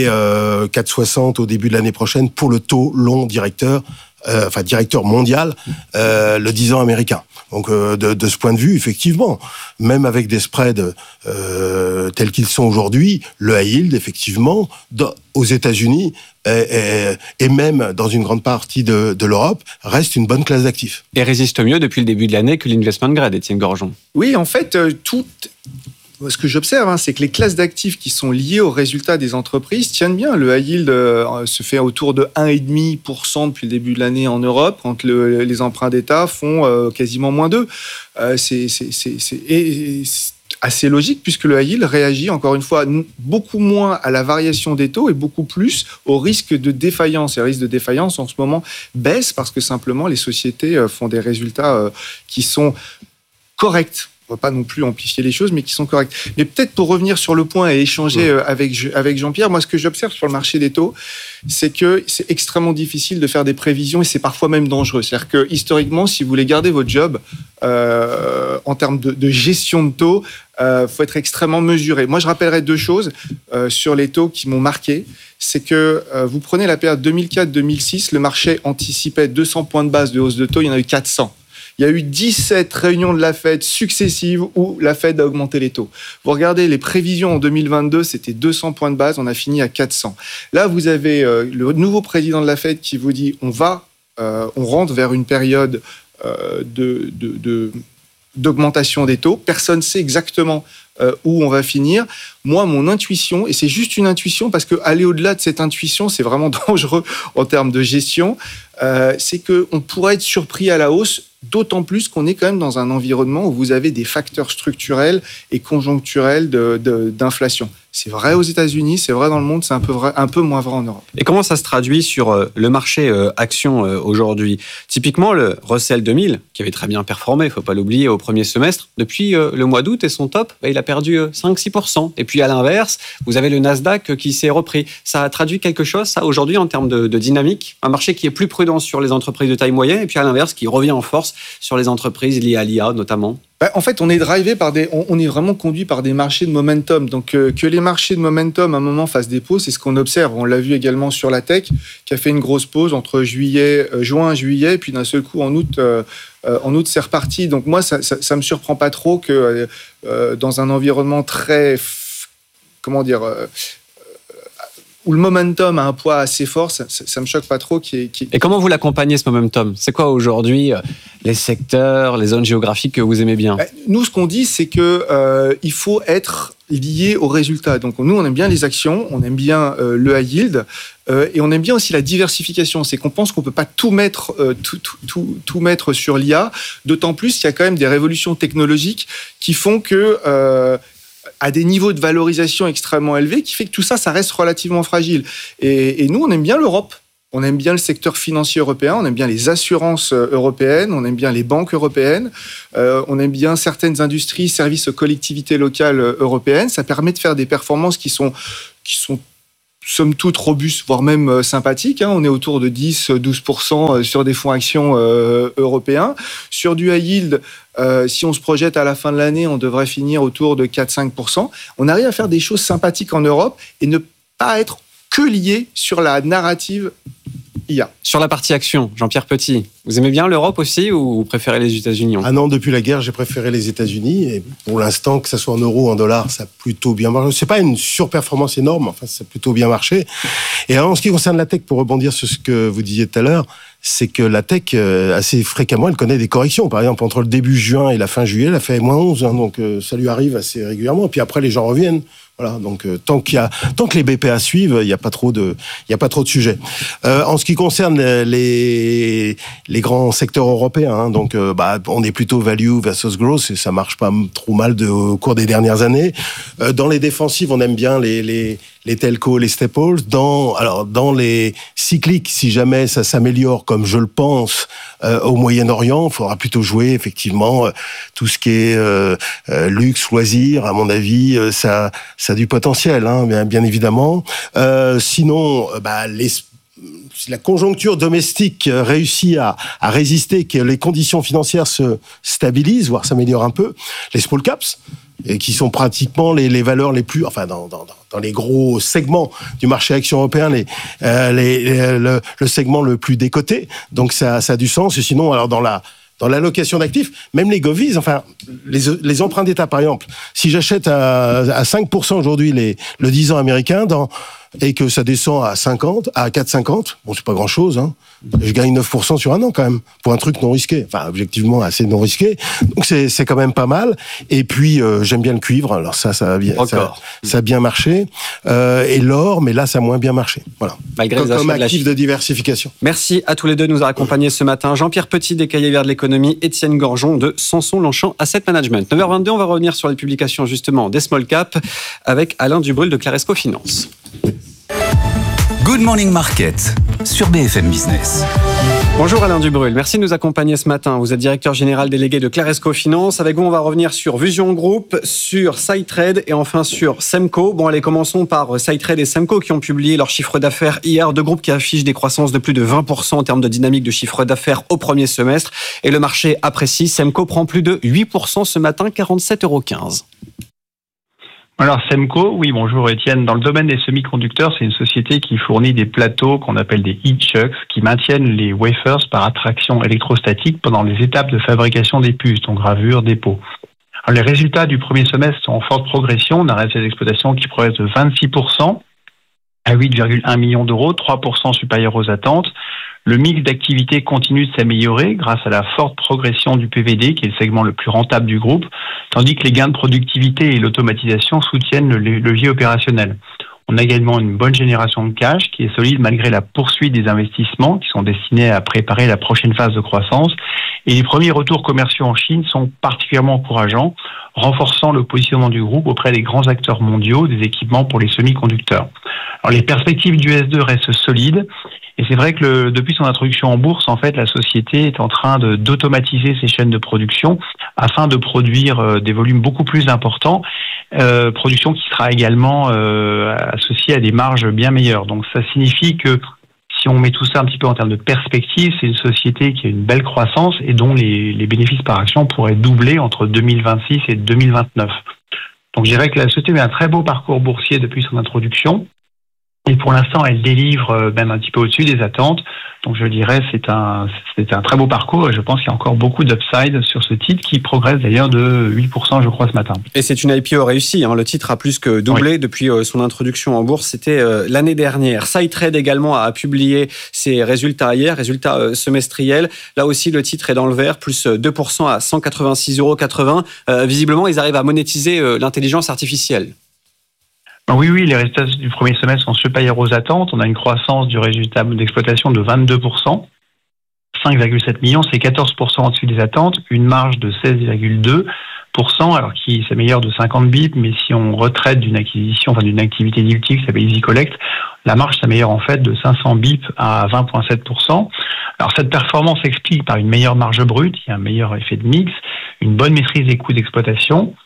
4,60 au début de l'année prochaine pour le taux long directeur mondial, le 10 ans américain. Donc de ce point de vue, effectivement, même avec des spreads tels qu'ils sont aujourd'hui, le high yield, effectivement, aux États-Unis et même dans une grande partie de l'Europe, reste une bonne classe d'actifs. Et résiste mieux depuis le début de l'année que l'investment grade, Étienne Gorgeon. Oui, en fait, ce que j'observe, c'est que les classes d'actifs qui sont liées aux résultats des entreprises tiennent bien. Le high yield se fait autour de 1,5% depuis le début de l'année en Europe, quand les emprunts d'État font quasiment moins 2. C'est assez logique, puisque le high yield réagit, encore une fois, beaucoup moins à la variation des taux et beaucoup plus au risque de défaillance. Et le risque de défaillance, en ce moment, baisse parce que simplement, les sociétés font des résultats qui sont corrects. On ne va pas non plus amplifier les choses, mais qui sont correctes. Mais peut-être pour revenir sur le point et échanger avec Jean-Pierre, moi, ce que j'observe sur le marché des taux, c'est que c'est extrêmement difficile de faire des prévisions et c'est parfois même dangereux. C'est-à-dire que, historiquement, si vous voulez garder votre job, en termes de gestion de taux, faut être extrêmement mesuré. Moi, je rappellerai deux choses sur les taux qui m'ont marqué. C'est que vous prenez la période 2004-2006, le marché anticipait 200 points de base de hausse de taux, il y en a eu 400. Il y a eu 17 réunions de la Fed successives où la Fed a augmenté les taux. Vous regardez les prévisions en 2022, c'était 200 points de base, on a fini à 400. Là, vous avez le nouveau président de la Fed qui vous dit on rentre vers une période d'augmentation des taux. Personne ne sait exactement où on va finir. Moi, mon intuition, et c'est juste une intuition parce qu'aller au-delà de cette intuition, c'est vraiment dangereux en termes de gestion, c'est qu'on pourrait être surpris à la hausse, d'autant plus qu'on est quand même dans un environnement où vous avez des facteurs structurels et conjoncturels d'inflation. C'est vrai aux États-Unis, c'est vrai dans le monde, c'est un peu moins vrai en Europe. Et comment ça se traduit sur le marché action aujourd'hui ? Typiquement, le Russell 2000, qui avait très bien performé, il ne faut pas l'oublier, au premier semestre, depuis le mois d'août et son top, il a perdu 5-6%. Et puis à l'inverse, vous avez le Nasdaq qui s'est repris. Ça a traduit quelque chose, ça, aujourd'hui, en termes de dynamique ? Un marché qui est plus prudent sur les entreprises de taille moyenne, et puis à l'inverse, qui revient en force sur les entreprises liées à l'IA, notamment ? En fait, on est drivé par on est vraiment conduit par des marchés de momentum. Donc, que les marchés de momentum, à un moment, fassent des pauses, c'est ce qu'on observe. On l'a vu également sur la tech, qui a fait une grosse pause entre juin, juillet, et puis d'un seul coup, en août, c'est reparti. Donc, moi, ça me surprend pas trop que dans un environnement très, où le momentum a un poids assez fort, ça me choque pas trop. Et comment vous l'accompagnez, ce momentum ? C'est quoi aujourd'hui les secteurs, les zones géographiques que vous aimez bien ? Nous, ce qu'on dit, c'est que il faut être lié aux résultats. Donc, nous, on aime bien les actions, on aime bien le high yield, et on aime bien aussi la diversification. C'est qu'on pense qu'on peut pas tout mettre, tout mettre sur l'IA, d'autant plus qu'il y a quand même des révolutions technologiques qui font que à des niveaux de valorisation extrêmement élevés, qui fait que tout ça, ça reste relativement fragile. Et nous, on aime bien l'Europe. On aime bien le secteur financier européen, on aime bien les assurances européennes, on aime bien les banques européennes, on aime bien certaines industries, services aux collectivités locales européennes. Ça permet de faire des performances qui sont somme toute robustes, voire même sympathiques. On est autour de 10-12% sur des fonds actions européens. Sur du high yield, si on se projette à la fin de l'année, on devrait finir autour de 4-5%. On arrive à faire des choses sympathiques en Europe et ne pas être que lié sur la narrative IA. Sur la partie action, Jean-Pierre Petit, vous aimez bien l'Europe aussi ou vous préférez les États-Unis ? Ah non, depuis la guerre, j'ai préféré les États-Unis. Et pour l'instant, que ça soit en euros ou en dollars, ça a plutôt bien marché. C'est pas une surperformance énorme, enfin, ça a plutôt bien marché. Et en ce qui concerne la tech, pour rebondir sur ce que vous disiez tout à l'heure, c'est que la tech, assez fréquemment, elle connaît des corrections. Par exemple, entre le début juin et la fin juillet, elle a fait -11, donc ça lui arrive assez régulièrement. Et puis après, les gens reviennent. Voilà, donc tant que les BPA suivent, il y a pas trop de sujets. En ce qui concerne les grands secteurs européens, donc on est plutôt value versus growth, et ça marche pas trop mal au cours des dernières années. Dans les défensives, on aime bien les telcos, les staples. Dans les cycliques, si jamais ça s'améliore, comme je le pense, au Moyen-Orient, il faudra plutôt jouer effectivement tout ce qui est luxe, loisirs. À mon avis, ça a du potentiel, bien évidemment. Sinon, si la conjoncture domestique réussit à résister, que les conditions financières se stabilisent, voire s'améliorent un peu, les small caps, et qui sont pratiquement les valeurs les plus, enfin dans les gros segments du marché action européen, le segment le plus décoté. Donc ça a du sens. Et sinon, alors dans l'allocation d'actifs, même les govies, enfin les emprunts d'État par exemple, si j'achète à 5% aujourd'hui le 10 ans américain et que ça descend à 4,50, bon, c'est pas grand chose, je gagne 9% sur un an quand même, pour un truc non risqué, enfin objectivement assez non risqué, donc c'est quand même pas mal. Et puis j'aime bien le cuivre, alors ça a bien marché, et l'or, mais là ça a moins bien marché, voilà, malgré comme actif de diversification. Merci à tous les deux de nous avoir accompagnés ce matin. Jean-Pierre Petit des Cahiers Verts de l'économie, Étienne Gorgeon de Sanson-Longchamp Asset Management. 9h22, on va revenir sur les publications justement des small caps avec Alain Dubrul de Claresco Finance. Good Morning Market sur BFM Business. Bonjour Alain Dubrul, merci de nous accompagner ce matin. Vous êtes directeur général délégué de Claresco Finance. Avec vous, on va revenir sur Vision Group, sur SciTrade et enfin sur Semco. Bon, allez, commençons par SciTrade et Semco qui ont publié leur chiffre d'affaires hier. Deux groupes qui affichent des croissances de plus de 20% en termes de dynamique de chiffre d'affaires au premier semestre. Et le marché apprécie. Semco prend plus de 8% ce matin, 47,15 €. Alors Semco, oui, bonjour Étienne. Dans le domaine des semi-conducteurs, c'est une société qui fournit des plateaux qu'on appelle des heat chucks qui maintiennent les wafers par attraction électrostatique pendant les étapes de fabrication des puces, donc gravure, dépôt. Alors, les résultats du premier semestre sont en forte progression. On a un résultat d'exploitation qui progresse de 26% à 8,1 millions d'euros, 3% supérieur aux attentes. Le mix d'activité continue de s'améliorer grâce à la forte progression du PVD, qui est le segment le plus rentable du groupe, tandis que les gains de productivité et l'automatisation soutiennent le levier opérationnel. On a également une bonne génération de cash qui est solide malgré la poursuite des investissements qui sont destinés à préparer la prochaine phase de croissance. Et les premiers retours commerciaux en Chine sont particulièrement encourageants, renforçant le positionnement du groupe auprès des grands acteurs mondiaux des équipements pour les semi-conducteurs. Alors, les perspectives du S2 restent solides. Et c'est vrai que depuis son introduction en bourse, en fait, la société est en train d'automatiser ses chaînes de production afin de produire des volumes beaucoup plus importants, production qui sera également associée à des marges bien meilleures. Donc ça signifie que si on met tout ça un petit peu en termes de perspective, c'est une société qui a une belle croissance et dont les bénéfices par action pourraient doubler entre 2026 et 2029. Donc je dirais que la société a un très beau parcours boursier depuis son introduction. Et pour l'instant, elle délivre même un petit peu au-dessus des attentes. Donc je dirais c'est un très beau parcours et je pense qu'il y a encore beaucoup d'upside sur ce titre qui progresse d'ailleurs de 8% je crois ce matin. Et c'est une IPO réussie, hein. Le titre a plus que doublé depuis son introduction en bourse, c'était l'année dernière. SciTrade également a publié ses résultats hier, résultats semestriels. Là aussi le titre est dans le vert, plus 2% à 186,80 €. Visiblement ils arrivent à monétiser l'intelligence artificielle. Oui, les résultats du premier semestre sont supérieurs aux attentes. On a une croissance du résultat d'exploitation de 22%, 5,7 millions, c'est 14% au-dessus des attentes, une marge de 16,2%, alors qui s'améliore de 50 bips, mais si on retraite d'une acquisition, enfin d'une activité dilutive qui s'appelle EasyCollect, la marge s'améliore en fait de 500 bips à 20,7%. Alors cette performance s'explique par une meilleure marge brute, il y a un meilleur effet de mix, une bonne maîtrise des coûts d'exploitation.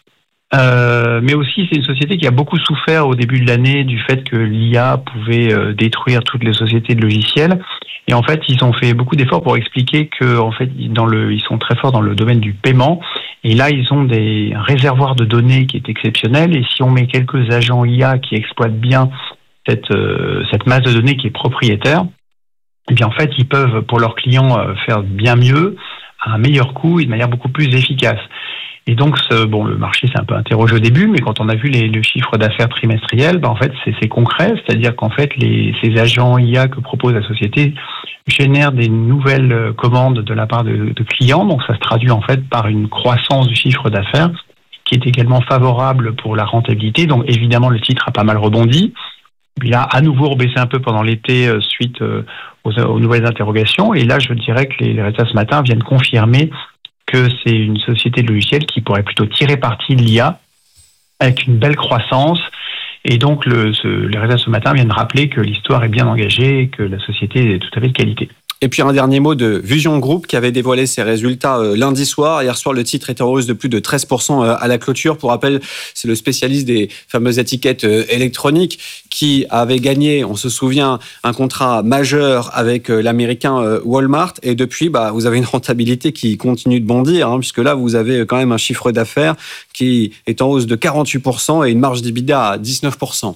Mais aussi c'est une société qui a beaucoup souffert au début de l'année du fait que l'IA pouvait détruire toutes les sociétés de logiciels. Et en fait, ils ont fait beaucoup d'efforts pour expliquer que en fait, ils sont très forts dans le domaine du paiement. Et là, ils ont un réservoir de données qui est exceptionnel. Et si on met quelques agents IA qui exploitent bien cette masse de données qui est propriétaire, eh bien en fait, ils peuvent pour leurs clients faire bien mieux, à un meilleur coût et de manière beaucoup plus efficace. Et donc, le marché s'est un peu interrogé au début, mais quand on a vu le chiffre d'affaires trimestriel, en fait, c'est concret, c'est-à-dire qu'en fait, ces agents IA que propose la société génèrent des nouvelles commandes de la part de clients, donc ça se traduit en fait par une croissance du chiffre d'affaires qui est également favorable pour la rentabilité. Donc, évidemment, le titre a pas mal rebondi. Il a à nouveau rebaissé un peu pendant l'été suite aux nouvelles interrogations. Et là, je dirais que les résultats ce matin viennent confirmer que c'est une société de logiciels qui pourrait plutôt tirer parti de l'IA avec une belle croissance. Et donc, les résultats ce matin viennent rappeler que l'histoire est bien engagée et que la société est tout à fait de qualité. Et puis un dernier mot de Vusion Group qui avait dévoilé ses résultats lundi soir. Hier soir, le titre était en hausse de plus de 13% à la clôture. Pour rappel, c'est le spécialiste des fameuses étiquettes électroniques qui avait gagné, on se souvient, un contrat majeur avec l'américain Walmart. Et depuis, vous avez une rentabilité qui continue de bondir, puisque là, vous avez quand même un chiffre d'affaires qui est en hausse de 48% et une marge d'EBITDA à 19%.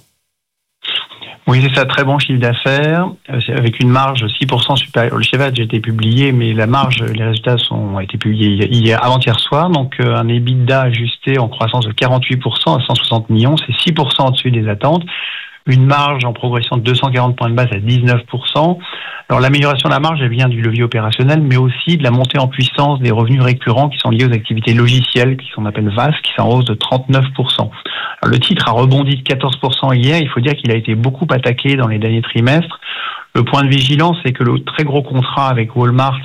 Oui, c'est ça, très bon chiffre d'affaires, avec une marge 6% supérieure. Le chiffre a déjà été publié, mais la marge, les résultats ont été publiés avant-hier soir, donc un EBITDA ajusté en croissance de 48% à 160 millions, c'est 6% au-dessus des attentes, une marge en progression de 240 points de base à 19%. Alors l'amélioration de la marge, elle vient du levier opérationnel, mais aussi de la montée en puissance des revenus récurrents qui sont liés aux activités logicielles, qui qu'on appelle VAS, qui sont en hausse de 39%. Alors, le titre a rebondi de 14% hier. Il faut dire qu'il a été beaucoup attaqué dans les derniers trimestres. Le point de vigilance, c'est que le très gros contrat avec Walmart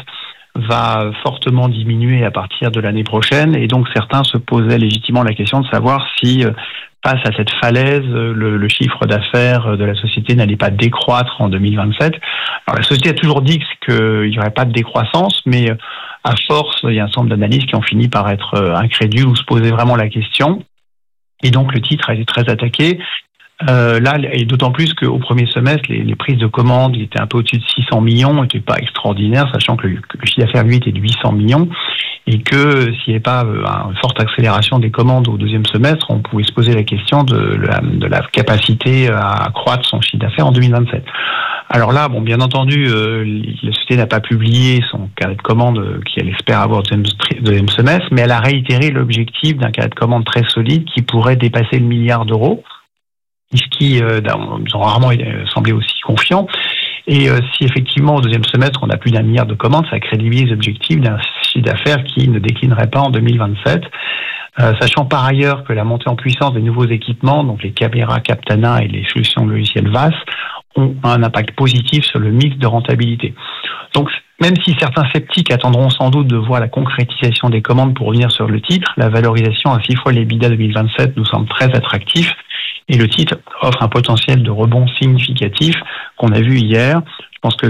va fortement diminuer à partir de l'année prochaine. Et donc, certains se posaient légitimement la question de savoir si, face à cette falaise, le chiffre d'affaires de la société n'allait pas décroître en 2027. Alors, la société a toujours dit qu'il n'y aurait pas de décroissance, mais à force, il y a un certain nombre d'analystes qui ont fini par être incrédules ou se poser vraiment la question. Et donc, le titre a été très attaqué. Là, et d'autant plus qu'au premier semestre, les prises de commandes étaient un peu au-dessus de 600 millions, n'étaient pas extraordinaires, sachant que le chiffre d'affaires, lui, était de 800 millions. Et que s'il n'y avait pas une forte accélération des commandes au deuxième semestre, on pouvait se poser la question de la capacité à accroître son chiffre d'affaires en 2027. Alors là, bien entendu, la société n'a pas publié son carnet de commandes qu'elle espère avoir au deuxième semestre, mais elle a réitéré l'objectif d'un carnet de commandes très solide qui pourrait dépasser le milliard d'euros, ce qui, ils ont rarement semblé aussi confiants. Et si effectivement au deuxième semestre on a plus d'1 milliard de commandes, ça crédibilise les objectifs d'un chiffre d'affaires qui ne déclinerait pas en 2027. Sachant par ailleurs que la montée en puissance des nouveaux équipements, donc les caméras Captana et les solutions logicielles VAS, ont un impact positif sur le mix de rentabilité. Donc même si certains sceptiques attendront sans doute de voir la concrétisation des commandes pour revenir sur le titre, la valorisation à 6 fois l'EBITDA 2027 nous semble très attractif. Et le titre offre un potentiel de rebond significatif qu'on a vu hier. Je pense que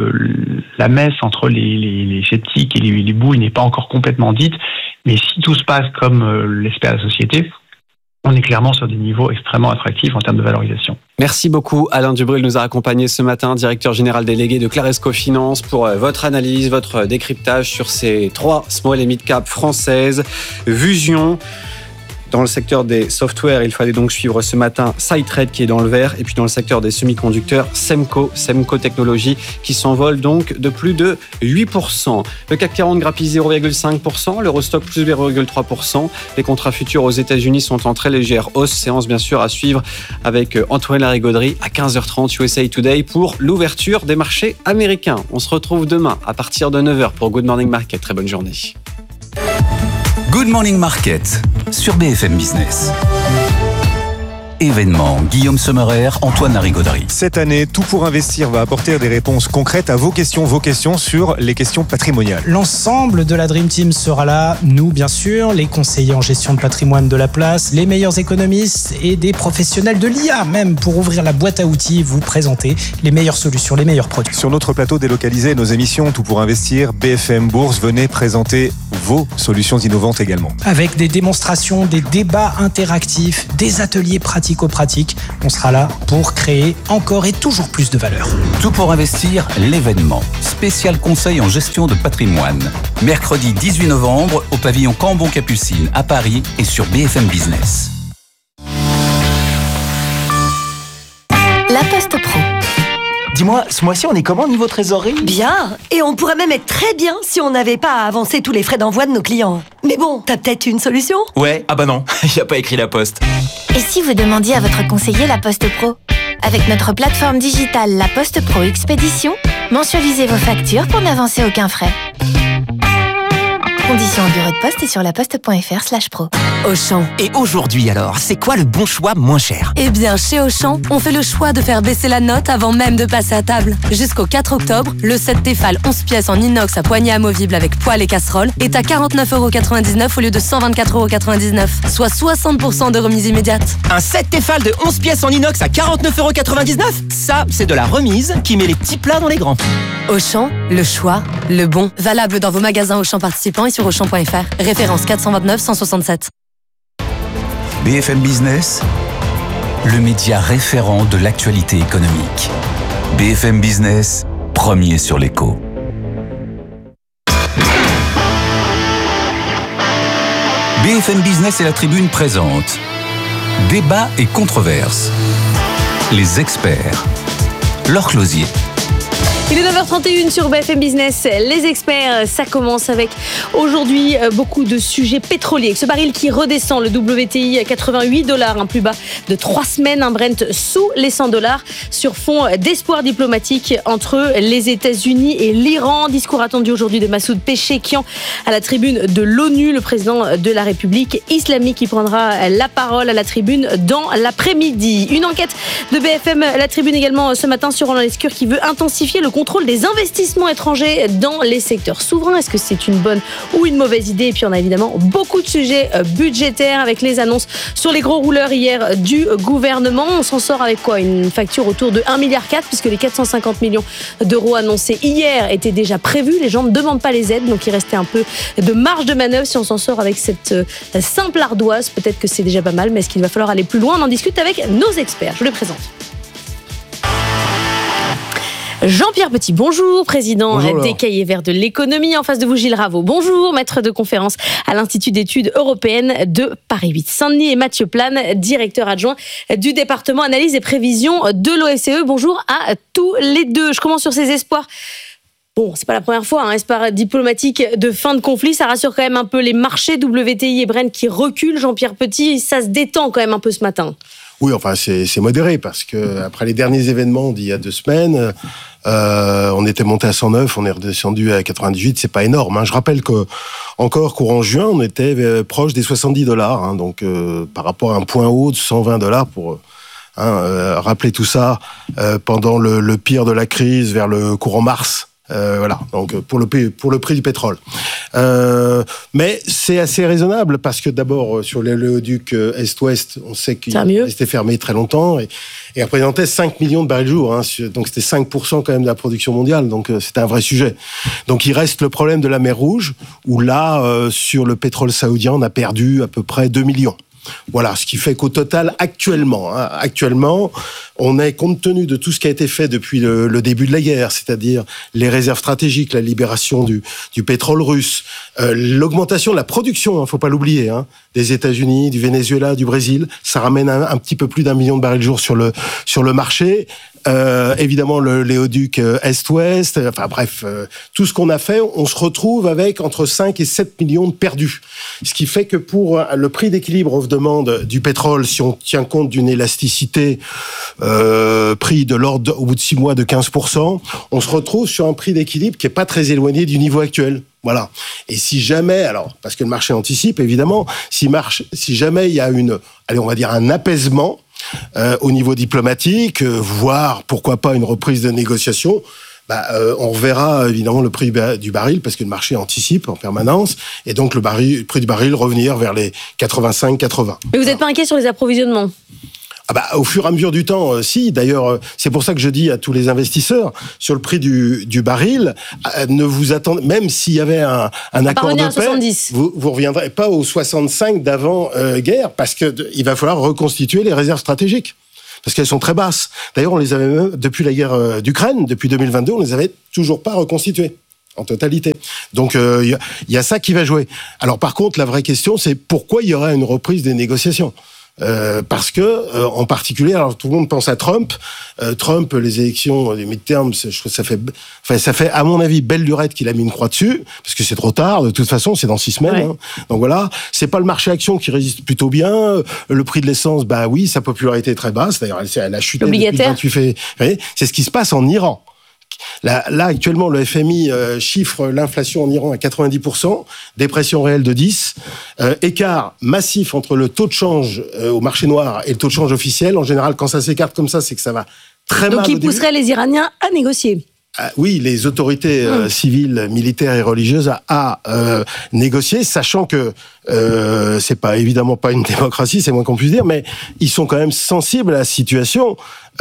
la messe entre les sceptiques et les boules n'est pas encore complètement dite. Mais si tout se passe comme l'espère la société, on est clairement sur des niveaux extrêmement attractifs en termes de valorisation. Merci beaucoup. Alain Dubreuil nous a accompagnés ce matin, directeur général délégué de Claresco Finance, pour votre analyse, votre décryptage sur ces 3 small et mid cap françaises. Vusion. Dans le secteur des softwares, il fallait donc suivre ce matin SideTrade qui est dans le vert. Et puis dans le secteur des semi-conducteurs, Semco Technologies qui s'envole donc de plus de 8%. Le CAC 40 grappille 0,5%, l'Eurostock plus 0,3%. Les contrats futurs aux États-Unis sont en très légère hausse. Séance bien sûr à suivre avec Antoine Larigauderie à 15h30 USA Today pour l'ouverture des marchés américains. On se retrouve demain à partir de 9h pour Good Morning Market. Très bonne journée. Good Morning Market sur BFM Business. Événement, Guillaume Sommerer, Antoine Larigauderie. Cette année, Tout pour investir va apporter des réponses concrètes à vos questions sur les questions patrimoniales. L'ensemble de la Dream Team sera là, nous bien sûr, les conseillers en gestion de patrimoine de la place, les meilleurs économistes et des professionnels de l'IA même pour ouvrir la boîte à outils et vous présenter les meilleures solutions, les meilleurs produits. Sur notre plateau délocalisé, nos émissions Tout pour investir, BFM Bourse, venez présenter vos solutions innovantes également. Avec des démonstrations, des débats interactifs, des ateliers pratiques, on sera là pour créer encore et toujours plus de valeur. Tout pour investir, l'événement. Spécial conseil en gestion de patrimoine. Mercredi 18 novembre au pavillon Cambon-Capucine à Paris et sur BFM Business. La Poste Pro. Dis-moi, ce mois-ci, on est comment niveau trésorerie ? Bien, et on pourrait même être très bien si on n'avait pas à avancer tous les frais d'envoi de nos clients. Mais bon, t'as peut-être une solution ? Ouais, ah bah non, y a pas écrit La Poste. Et si vous demandiez à votre conseiller La Poste Pro ? Avec notre plateforme digitale La Poste Pro Expédition, mensualisez vos factures pour n'avancer aucun frais. Conditions au bureau de poste et sur laposte.fr/pro. Auchan. Et aujourd'hui alors, c'est quoi le bon choix moins cher ? Eh bien, chez Auchan, on fait le choix de faire baisser la note avant même de passer à table. Jusqu'au 4 octobre, le set Tefal 11 pièces en inox à poignée amovible avec poêle et casserole est à 49,99€ au lieu de 124,99€, soit 60% de remise immédiate. Un set Tefal de 11 pièces en inox à 49,99€ ? Ça, c'est de la remise qui met les petits plats dans les grands. Auchan, le choix, le bon. Valable dans vos magasins Auchan participants et sur Auchan.fr. Référence 429 167. BFM Business, le média référent de l'actualité économique. BFM Business, premier sur l'écho. BFM Business et la Tribune présentent Débat et controverses. Les experts. Laure Closier. Il est 9h31 sur BFM Business. Les experts, ça commence avec aujourd'hui beaucoup de sujets pétroliers. Ce baril qui redescend, le WTI à $88, un plus bas de 3 semaines, un Brent sous les $100 sur fond d'espoir diplomatique entre les États-Unis et l'Iran. Discours attendu aujourd'hui de Massoud Pezeshkian à la tribune de l'ONU, le président de la République islamique qui prendra la parole à la tribune dans l'après-midi. Une enquête de BFM, la tribune également ce matin sur Roland Lescure qui veut intensifier le contrôle des investissements étrangers dans les secteurs souverains. Est-ce que c'est une bonne ou une mauvaise idée ? Et puis on a évidemment beaucoup de sujets budgétaires avec les annonces sur les gros rouleurs hier du gouvernement. On s'en sort avec quoi ? Une facture autour de 1,4 milliard puisque les 450 millions d'euros annoncés hier étaient déjà prévus. Les gens ne demandent pas les aides, donc il restait un peu de marge de manœuvre. Si on s'en sort avec cette simple ardoise, peut-être que c'est déjà pas mal, mais est-ce qu'il va falloir aller plus loin ? On en discute avec nos experts. Je les présente. Jean-Pierre Petit, bonjour, président des Cahiers Verts de l'économie. En face de vous, Gilles Raveau, bonjour, maître de conférence à l'Institut d'études européennes de Paris 8 Saint-Denis, et Mathieu Plane, directeur adjoint du département analyse et prévision de l'OFCE. Bonjour à tous les deux. Je commence sur ces espoirs. Bon, c'est pas la première fois, espoir diplomatique de fin de conflit, ça rassure quand même un peu les marchés. WTI et Brent qui reculent. Jean-Pierre Petit, ça se détend quand même un peu ce matin. Oui, enfin, c'est modéré parce que après les derniers événements d'il y a 2 semaines, on était monté à 109, on est redescendu à 98, c'est pas énorme. Je rappelle que encore courant juin, on était proche des $70, donc par rapport à un point haut de $120 pour rappeler tout ça pendant le pire de la crise vers le courant mars. Voilà, donc pour le prix du pétrole. Mais c'est assez raisonnable parce que d'abord sur l'oléoduc Est-Ouest, on sait qu'il restait fermé très longtemps et représentait 5 millions de barils jour, donc c'était 5% quand même de la production mondiale, donc c'était un vrai sujet. Donc il reste le problème de la mer Rouge où là sur le pétrole saoudien on a perdu à peu près 2 millions. Voilà, ce qui fait qu'au total, actuellement, on est, compte tenu de tout ce qui a été fait depuis le début de la guerre, c'est-à-dire les réserves stratégiques, la libération du pétrole russe, l'augmentation de la production, faut pas l'oublier, des États-Unis, du Venezuela, du Brésil, ça ramène un petit peu plus d'1 million de barils jour sur le marché. Évidemment, le léoduc Est-Ouest, enfin bref, tout ce qu'on a fait, on se retrouve avec entre 5 et 7 millions de perdus. Ce qui fait que pour le prix d'équilibre offre-demande du pétrole, si on tient compte d'une élasticité prix de l'ordre au bout de 6 mois de 15%, on se retrouve sur un prix d'équilibre qui est pas très éloigné du niveau actuel. Voilà. Et si jamais, alors, parce que le marché anticipe, évidemment, si jamais il y a on va dire un apaisement, au niveau diplomatique, voire pourquoi pas une reprise de négociation, on reverra évidemment le prix du baril parce que le marché anticipe en permanence et donc le prix du baril revenir vers les 85-80. Mais vous n'êtes pas inquiet sur les approvisionnements ? Au fur et à mesure du temps, si. D'ailleurs, c'est pour ça que je dis à tous les investisseurs, sur le prix du baril, ne vous attendez, même s'il y avait un accord de paix, vous reviendrez pas aux 65 d'avant-guerre, parce que il va falloir reconstituer les réserves stratégiques. Parce qu'elles sont très basses. D'ailleurs, on les avait même, depuis la guerre d'Ukraine, depuis 2022, on les avait toujours pas reconstituées. En totalité. Donc, il y a ça qui va jouer. Alors, par contre, la vraie question, c'est pourquoi il y aura une reprise des négociations ? Parce que, en particulier, alors tout le monde pense à Trump. Trump, les élections, les midterms, je trouve que ça fait, à mon avis, belle lurette qu'il a mis une croix dessus, parce que c'est trop tard. De toute façon, c'est dans 6 semaines. Ouais. Donc voilà, c'est pas le marché action qui résiste plutôt bien. Le prix de l'essence, oui, sa popularité est très basse. D'ailleurs, elle a chuté depuis le 28 février. C'est ce qui se passe en Iran. Là, actuellement, le FMI chiffre l'inflation en Iran à 90%, dépression réelle de 10%, écart massif entre le taux de change au marché noir et le taux de change officiel. En général, quand ça s'écarte comme ça, c'est que ça va très mal. Donc, il pousserait les Iraniens à négocier. Oui, les autorités civiles, militaires et religieuses à négocier, sachant que c'est évidemment pas une démocratie, c'est moins qu'on puisse dire, mais ils sont quand même sensibles à la situation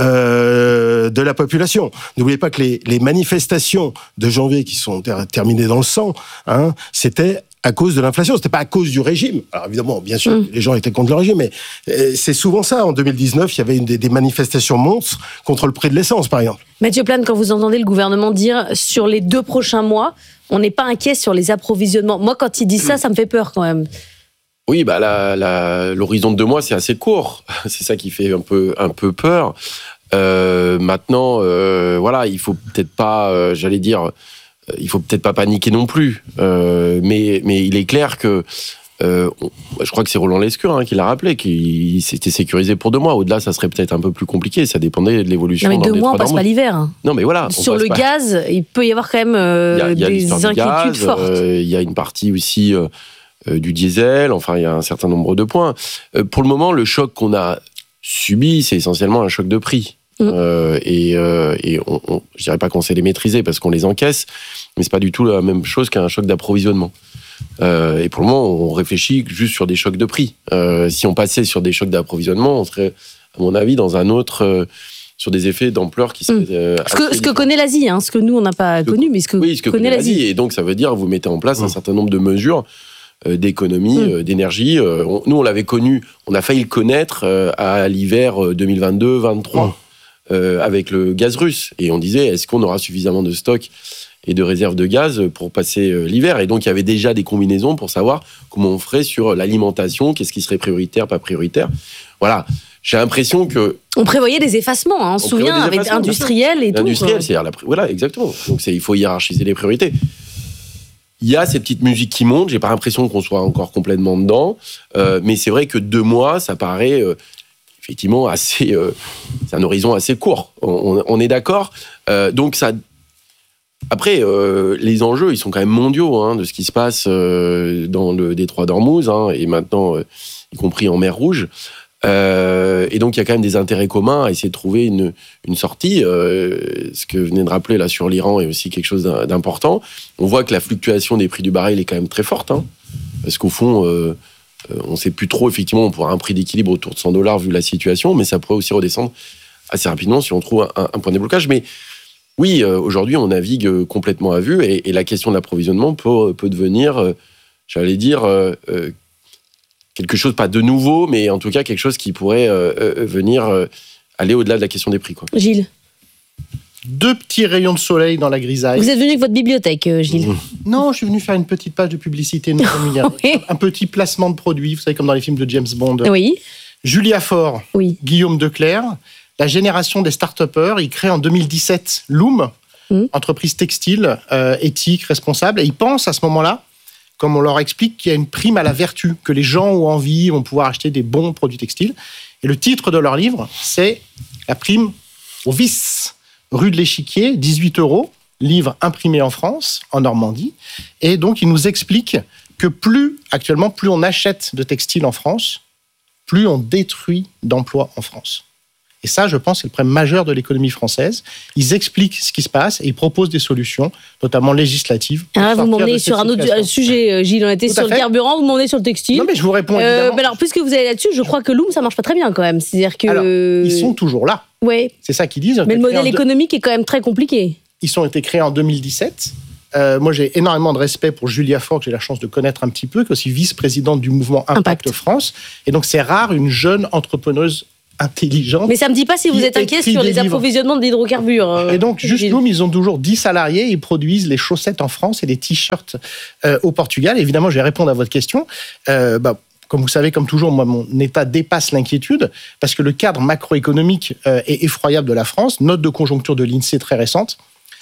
de la population. N'oubliez pas que les manifestations de janvier qui sont terminées dans le sang, c'était à cause de l'inflation, c'était pas à cause du régime. Alors évidemment, bien sûr, les gens étaient contre le régime, mais c'est souvent ça. En 2019, il y avait des manifestations monstres contre le prix de l'essence, par exemple. Mathieu Plane, quand vous entendez le gouvernement dire sur les 2 prochains mois, on n'est pas inquiet sur les approvisionnements. Moi, quand il dit ça me fait peur quand même. Oui, l'horizon de 2 mois, c'est assez court. C'est ça qui fait un peu peur. Maintenant, il faut peut-être pas, il faut peut-être pas paniquer non plus, mais il est clair que je crois que c'est Roland Lescure qui l'a rappelé, qu'il s'était sécurisé pour 2 mois. Au-delà, ça serait peut-être un peu plus compliqué. Ça dépendait de l'évolution. Non, mais 2 mois, on passe pas l'hiver. Non, mais voilà. Sur le gaz, il peut y avoir quand même des inquiétudes fortes. Il y a une partie aussi du diesel. Enfin, il y a un certain nombre de points. Pour le moment, le choc qu'on a subi, c'est essentiellement un choc de prix. Je dirais pas qu'on sait les maîtriser parce qu'on les encaisse, mais c'est pas du tout la même chose qu'un choc d'approvisionnement. Et pour le moment, on réfléchit juste sur des chocs de prix. Si on passait sur des chocs d'approvisionnement, on serait, à mon avis, dans un autre, sur des effets d'ampleur qui seraient. Ce que connaît l'Asie, ce que nous on n'a pas connu, mais ce que connaît l'Asie. Et donc ça veut dire vous mettez en place un certain nombre de mesures d'économie, d'énergie. Nous, on l'avait connu, on a failli le connaître à l'hiver 2022-23. Avec le gaz russe. Et on disait, est-ce qu'on aura suffisamment de stocks et de réserves de gaz pour passer l'hiver ? Et donc, il y avait déjà des combinaisons pour savoir comment on ferait sur l'alimentation, qu'est-ce qui serait prioritaire, pas prioritaire. Voilà. J'ai l'impression que... On prévoyait des effacements, on se souvient, avec industriel et tout. Industriel, c'est-à-dire... Voilà, exactement. Donc, il faut hiérarchiser les priorités. Il y a ces petites musiques qui montent. J'ai pas l'impression qu'on soit encore complètement dedans. Mais c'est vrai que 2 mois, ça paraît... effectivement, c'est un horizon assez court. On est d'accord. Donc ça. Après, les enjeux, ils sont quand même mondiaux de ce qui se passe dans le détroit d'Ormuz et maintenant, y compris en mer Rouge. Et donc, il y a quand même des intérêts communs à essayer de trouver une sortie. Ce que venez de rappeler là sur l'Iran est aussi quelque chose d'important. On voit que la fluctuation des prix du baril est quand même très forte, parce qu'au fond. On ne sait plus trop, effectivement, on pourra avoir un prix d'équilibre autour de $100 vu la situation, mais ça pourrait aussi redescendre assez rapidement si on trouve un point de déblocage. Mais oui, aujourd'hui, on navigue complètement à vue et la question de l'approvisionnement peut devenir, quelque chose, pas de nouveau, mais en tout cas quelque chose qui pourrait venir aller au-delà de la question des prix, quoi. Gilles. 2 petits rayons de soleil dans la grisaille. Vous êtes venu avec votre bibliothèque, Gilles. Non, je suis venu faire une petite page de publicité. Un petit placement de produit, vous savez, comme dans les films de James Bond. Oui. Julia Faure, Guillaume Declercq, la génération des start-upers, ils créent en 2017 Loom, entreprise textile, éthique, responsable. Et ils pensent à ce moment-là, comme on leur explique, qu'il y a une prime à la vertu, que les gens ont envie, vont pouvoir acheter des bons produits textiles. Et le titre de leur livre, c'est La prime au vice. Rue de l'Échiquier, 18 €, livre imprimé en France, en Normandie. Et donc, il nous explique que actuellement, plus on achète de textiles en France, plus on détruit d'emplois en France. Et ça, je pense, c'est le problème majeur de l'économie française. Ils expliquent ce qui se passe et ils proposent des solutions, notamment législatives. Vous m'emmenez sur un autre sujet, Gilles. On était sur le carburant, vous m'emmenez sur le textile. Non, mais je vous réponds évidemment. Alors, puisque vous allez là-dessus, je crois que Loom, ça marche pas très bien quand même. C'est-à-dire que... Alors, ils sont toujours là. Ouais. C'est ça qu'ils disent. Mais le modèle économique est quand même très compliqué. Ils ont été créés en 2017. Moi, j'ai énormément de respect pour Julia Faure, que j'ai la chance de connaître un petit peu, qui est aussi vice-présidente du mouvement Impact France. Et donc, c'est rare une jeune entrepreneuse intelligente. Mais ça me dit pas si vous êtes inquiet sur les approvisionnements d'hydrocarbures. Et donc, juste Loom, ils ont toujours 10 salariés, ils produisent les chaussettes en France et les t-shirts au Portugal. Et évidemment, je vais répondre à votre question. Comme vous savez, comme toujours, moi, mon état dépasse l'inquiétude parce que le cadre macroéconomique est effroyable de la France. Note de conjoncture de l'INSEE très récente.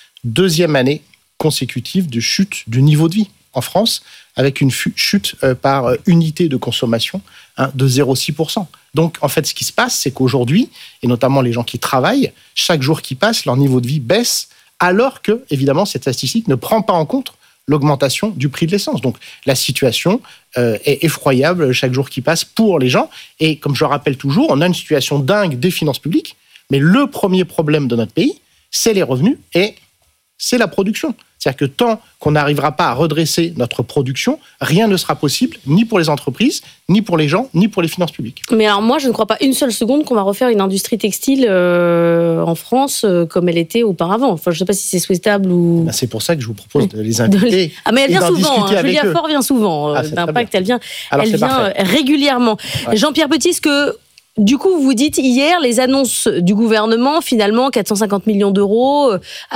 2e année consécutive de chute du niveau de vie en France, avec une chute par unité de consommation de 0,6%. Donc, en fait, ce qui se passe, c'est qu'aujourd'hui, et notamment les gens qui travaillent, chaque jour qui passe, leur niveau de vie baisse, alors que, évidemment, cette statistique ne prend pas en compte l'augmentation du prix de l'essence. Donc, la situation est effroyable chaque jour qui passe pour les gens. Et comme je le rappelle toujours, on a une situation dingue des finances publiques, mais le premier problème de notre pays, c'est les revenus et c'est la production. C'est-à-dire que tant qu'on n'arrivera pas à redresser notre production, rien ne sera possible, ni pour les entreprises, ni pour les gens, ni pour les finances publiques. Mais alors moi, je ne crois pas une seule seconde qu'on va refaire une industrie textile en France comme elle était auparavant. Enfin, je ne sais pas si c'est souhaitable ou... C'est pour ça que je vous propose de les inviter. Mais elle vient souvent, Julia Faure vient souvent. D'Impact, elle vient régulièrement. Ouais. Jean-Pierre Petit, est-ce que... Du coup, vous dites hier, les annonces du gouvernement, finalement, 450 millions d'euros,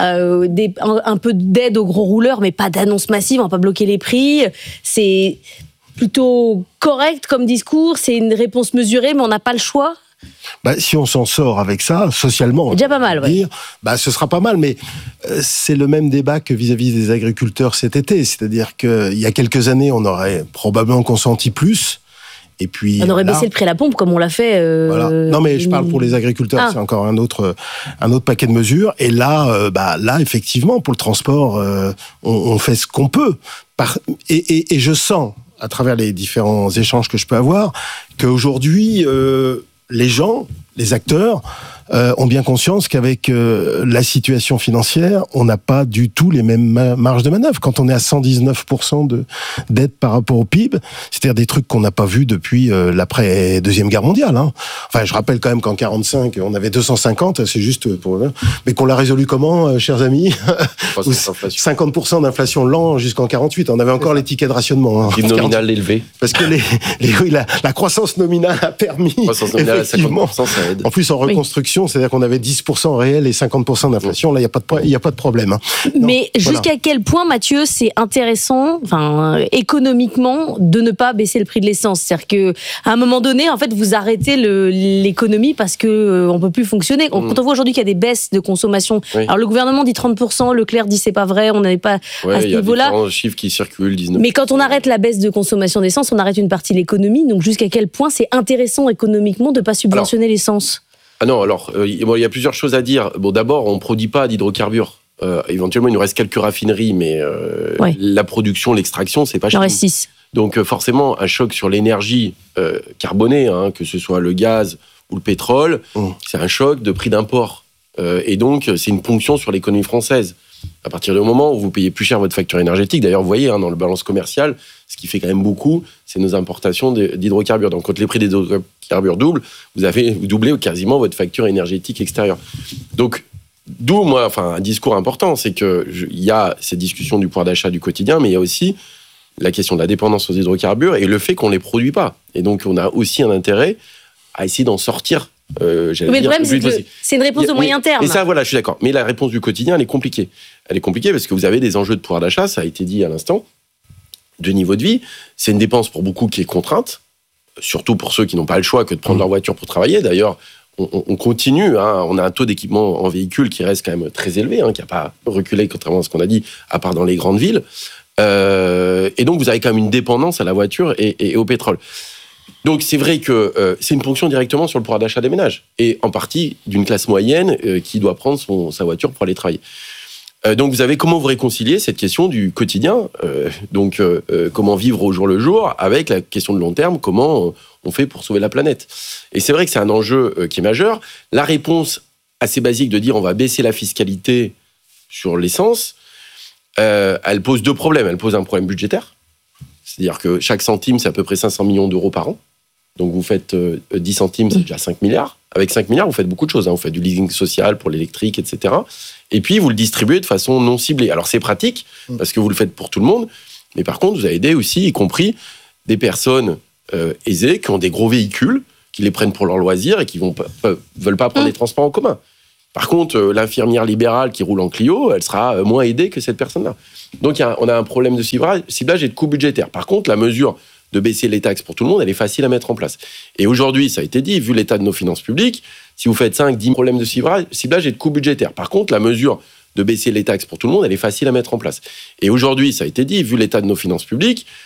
un peu d'aide aux gros rouleurs, mais pas d'annonces massives, on va pas bloquer les prix. C'est plutôt correct comme discours, c'est une réponse mesurée, mais on n'a pas le choix. Si on s'en sort avec ça, socialement, c'est déjà pas mal, ce sera pas mal, mais c'est le même débat que vis-à-vis des agriculteurs cet été. C'est-à-dire qu'il y a quelques années, on aurait probablement consenti plus. Et puis, on aurait baissé le prix à la pompe comme on l'a fait. Voilà. Non, mais je parle pour les agriculteurs, c'est encore un autre paquet de mesures. Et là, là, effectivement, pour le transport, on fait ce qu'on peut. Et je sens, à travers les différents échanges que je peux avoir, qu'aujourd'hui, les gens, les acteurs, ont bien conscience qu'avec la situation financière, on n'a pas du tout les mêmes marges de manœuvre. Quand on est à 119% de dette par rapport au PIB, c'est-à-dire des trucs qu'on n'a pas vus depuis l'après-deuxième guerre mondiale. Enfin, je rappelle quand même qu'en 45, on avait 250, c'est juste pour... Mais qu'on l'a résolu comment, chers amis 50% d'inflation lent jusqu'en 48. On avait encore les tickets de rationnement. Le nominal élevé. Parce que la croissance nominale a permis... La croissance nominale à 50%, ça aide. En plus, en reconstruction, c'est-à-dire qu'on avait 10% réel et 50% d'inflation. Là, il n'y a pas de problème. Mais jusqu'à quel point, Mathieu, c'est intéressant, économiquement, de ne pas baisser le prix de l'essence? C'est-à-dire qu'à un moment donné, en fait, vous arrêtez l'économie parce qu'on ne peut plus fonctionner. Quand on voit aujourd'hui qu'il y a des baisses de consommation, alors le gouvernement dit 30%, Leclerc dit c'est pas vrai, on n'avait pas à ce niveau-là. Il y a différents chiffres qui circulent, 19%. Mais quand on arrête la baisse de consommation d'essence, on arrête une partie de l'économie. Donc jusqu'à quel point c'est intéressant économiquement de ne pas subventionner l'essence? Non, alors, il y a plusieurs choses à dire. Bon, d'abord, on ne produit pas d'hydrocarbures. Éventuellement, il nous reste quelques raffineries, mais la production, l'extraction, c'est pas cher. Il en reste 6. Donc, forcément, un choc sur l'énergie carbonée, que ce soit le gaz ou le pétrole, c'est un choc de prix d'import. Et donc, c'est une ponction sur l'économie française. À partir du moment où vous payez plus cher votre facture énergétique, d'ailleurs, vous voyez, dans le balance commercial, ce qui fait quand même beaucoup, c'est nos importations d'hydrocarbures. Donc, quand les prix des hydrocarbures doublent, vous doublez quasiment votre facture énergétique extérieure. Donc, d'où, un discours important, c'est qu'il y a cette discussion du pouvoir d'achat du quotidien, mais il y a aussi la question de la dépendance aux hydrocarbures et le fait qu'on ne les produit pas. Et donc, on a aussi un intérêt à essayer d'en sortir. Mais le problème, c'est que c'est une réponse de moyen terme. Et ça, voilà, je suis d'accord. Mais la réponse du quotidien, elle est compliquée. Elle est compliquée parce que vous avez des enjeux de pouvoir d'achat, ça a été dit à l'instant, de niveau de vie. C'est une dépense pour beaucoup qui est contrainte, surtout pour ceux qui n'ont pas le choix que de prendre leur voiture pour travailler. D'ailleurs, on continue. On a un taux d'équipement en véhicule qui reste quand même très élevé, qui n'a pas reculé, contrairement à ce qu'on a dit, à part dans les grandes villes. Et donc, vous avez quand même une dépendance à la voiture et au pétrole. Donc, c'est vrai que c'est une ponction directement sur le pouvoir d'achat des ménages, et en partie d'une classe moyenne qui doit prendre sa voiture pour aller travailler. Donc, vous avez comment vous réconcilier cette question du quotidien, comment vivre au jour le jour, avec la question de long terme, comment on fait pour sauver la planète. Et c'est vrai que c'est un enjeu qui est majeur. La réponse assez basique de dire on va baisser la fiscalité sur l'essence, elle pose deux problèmes. Elle pose un problème budgétaire, c'est-à-dire que chaque centime, c'est à peu près 500 millions d'euros par an. Donc vous faites 10 centimes, c'est déjà 5 milliards. Avec 5 milliards, vous faites beaucoup de choses. Vous faites du leasing social pour l'électrique, etc. Et puis, vous le distribuez de façon non ciblée. Alors, c'est pratique, parce que vous le faites pour tout le monde. Mais par contre, vous avez aidé aussi, y compris des personnes aisées qui ont des gros véhicules, qui les prennent pour leur loisir et qui veulent pas prendre les transports en commun. Par contre, l'infirmière libérale qui roule en Clio, elle sera moins aidée que cette personne-là. Donc, on a un problème de ciblage et de coût budgétaire. Par contre, la mesure de baisser les taxes pour tout le monde, elle est facile à mettre en place. Et aujourd'hui, ça a été dit, vu l'état de nos finances publiques, si vous faites 5-10 problèmes de ciblage et de coût budgétaire. Par contre, la mesure de baisser les taxes pour tout le monde, elle est facile à mettre en place. Et aujourd'hui, ça a été dit, vu l'état de nos finances publiques,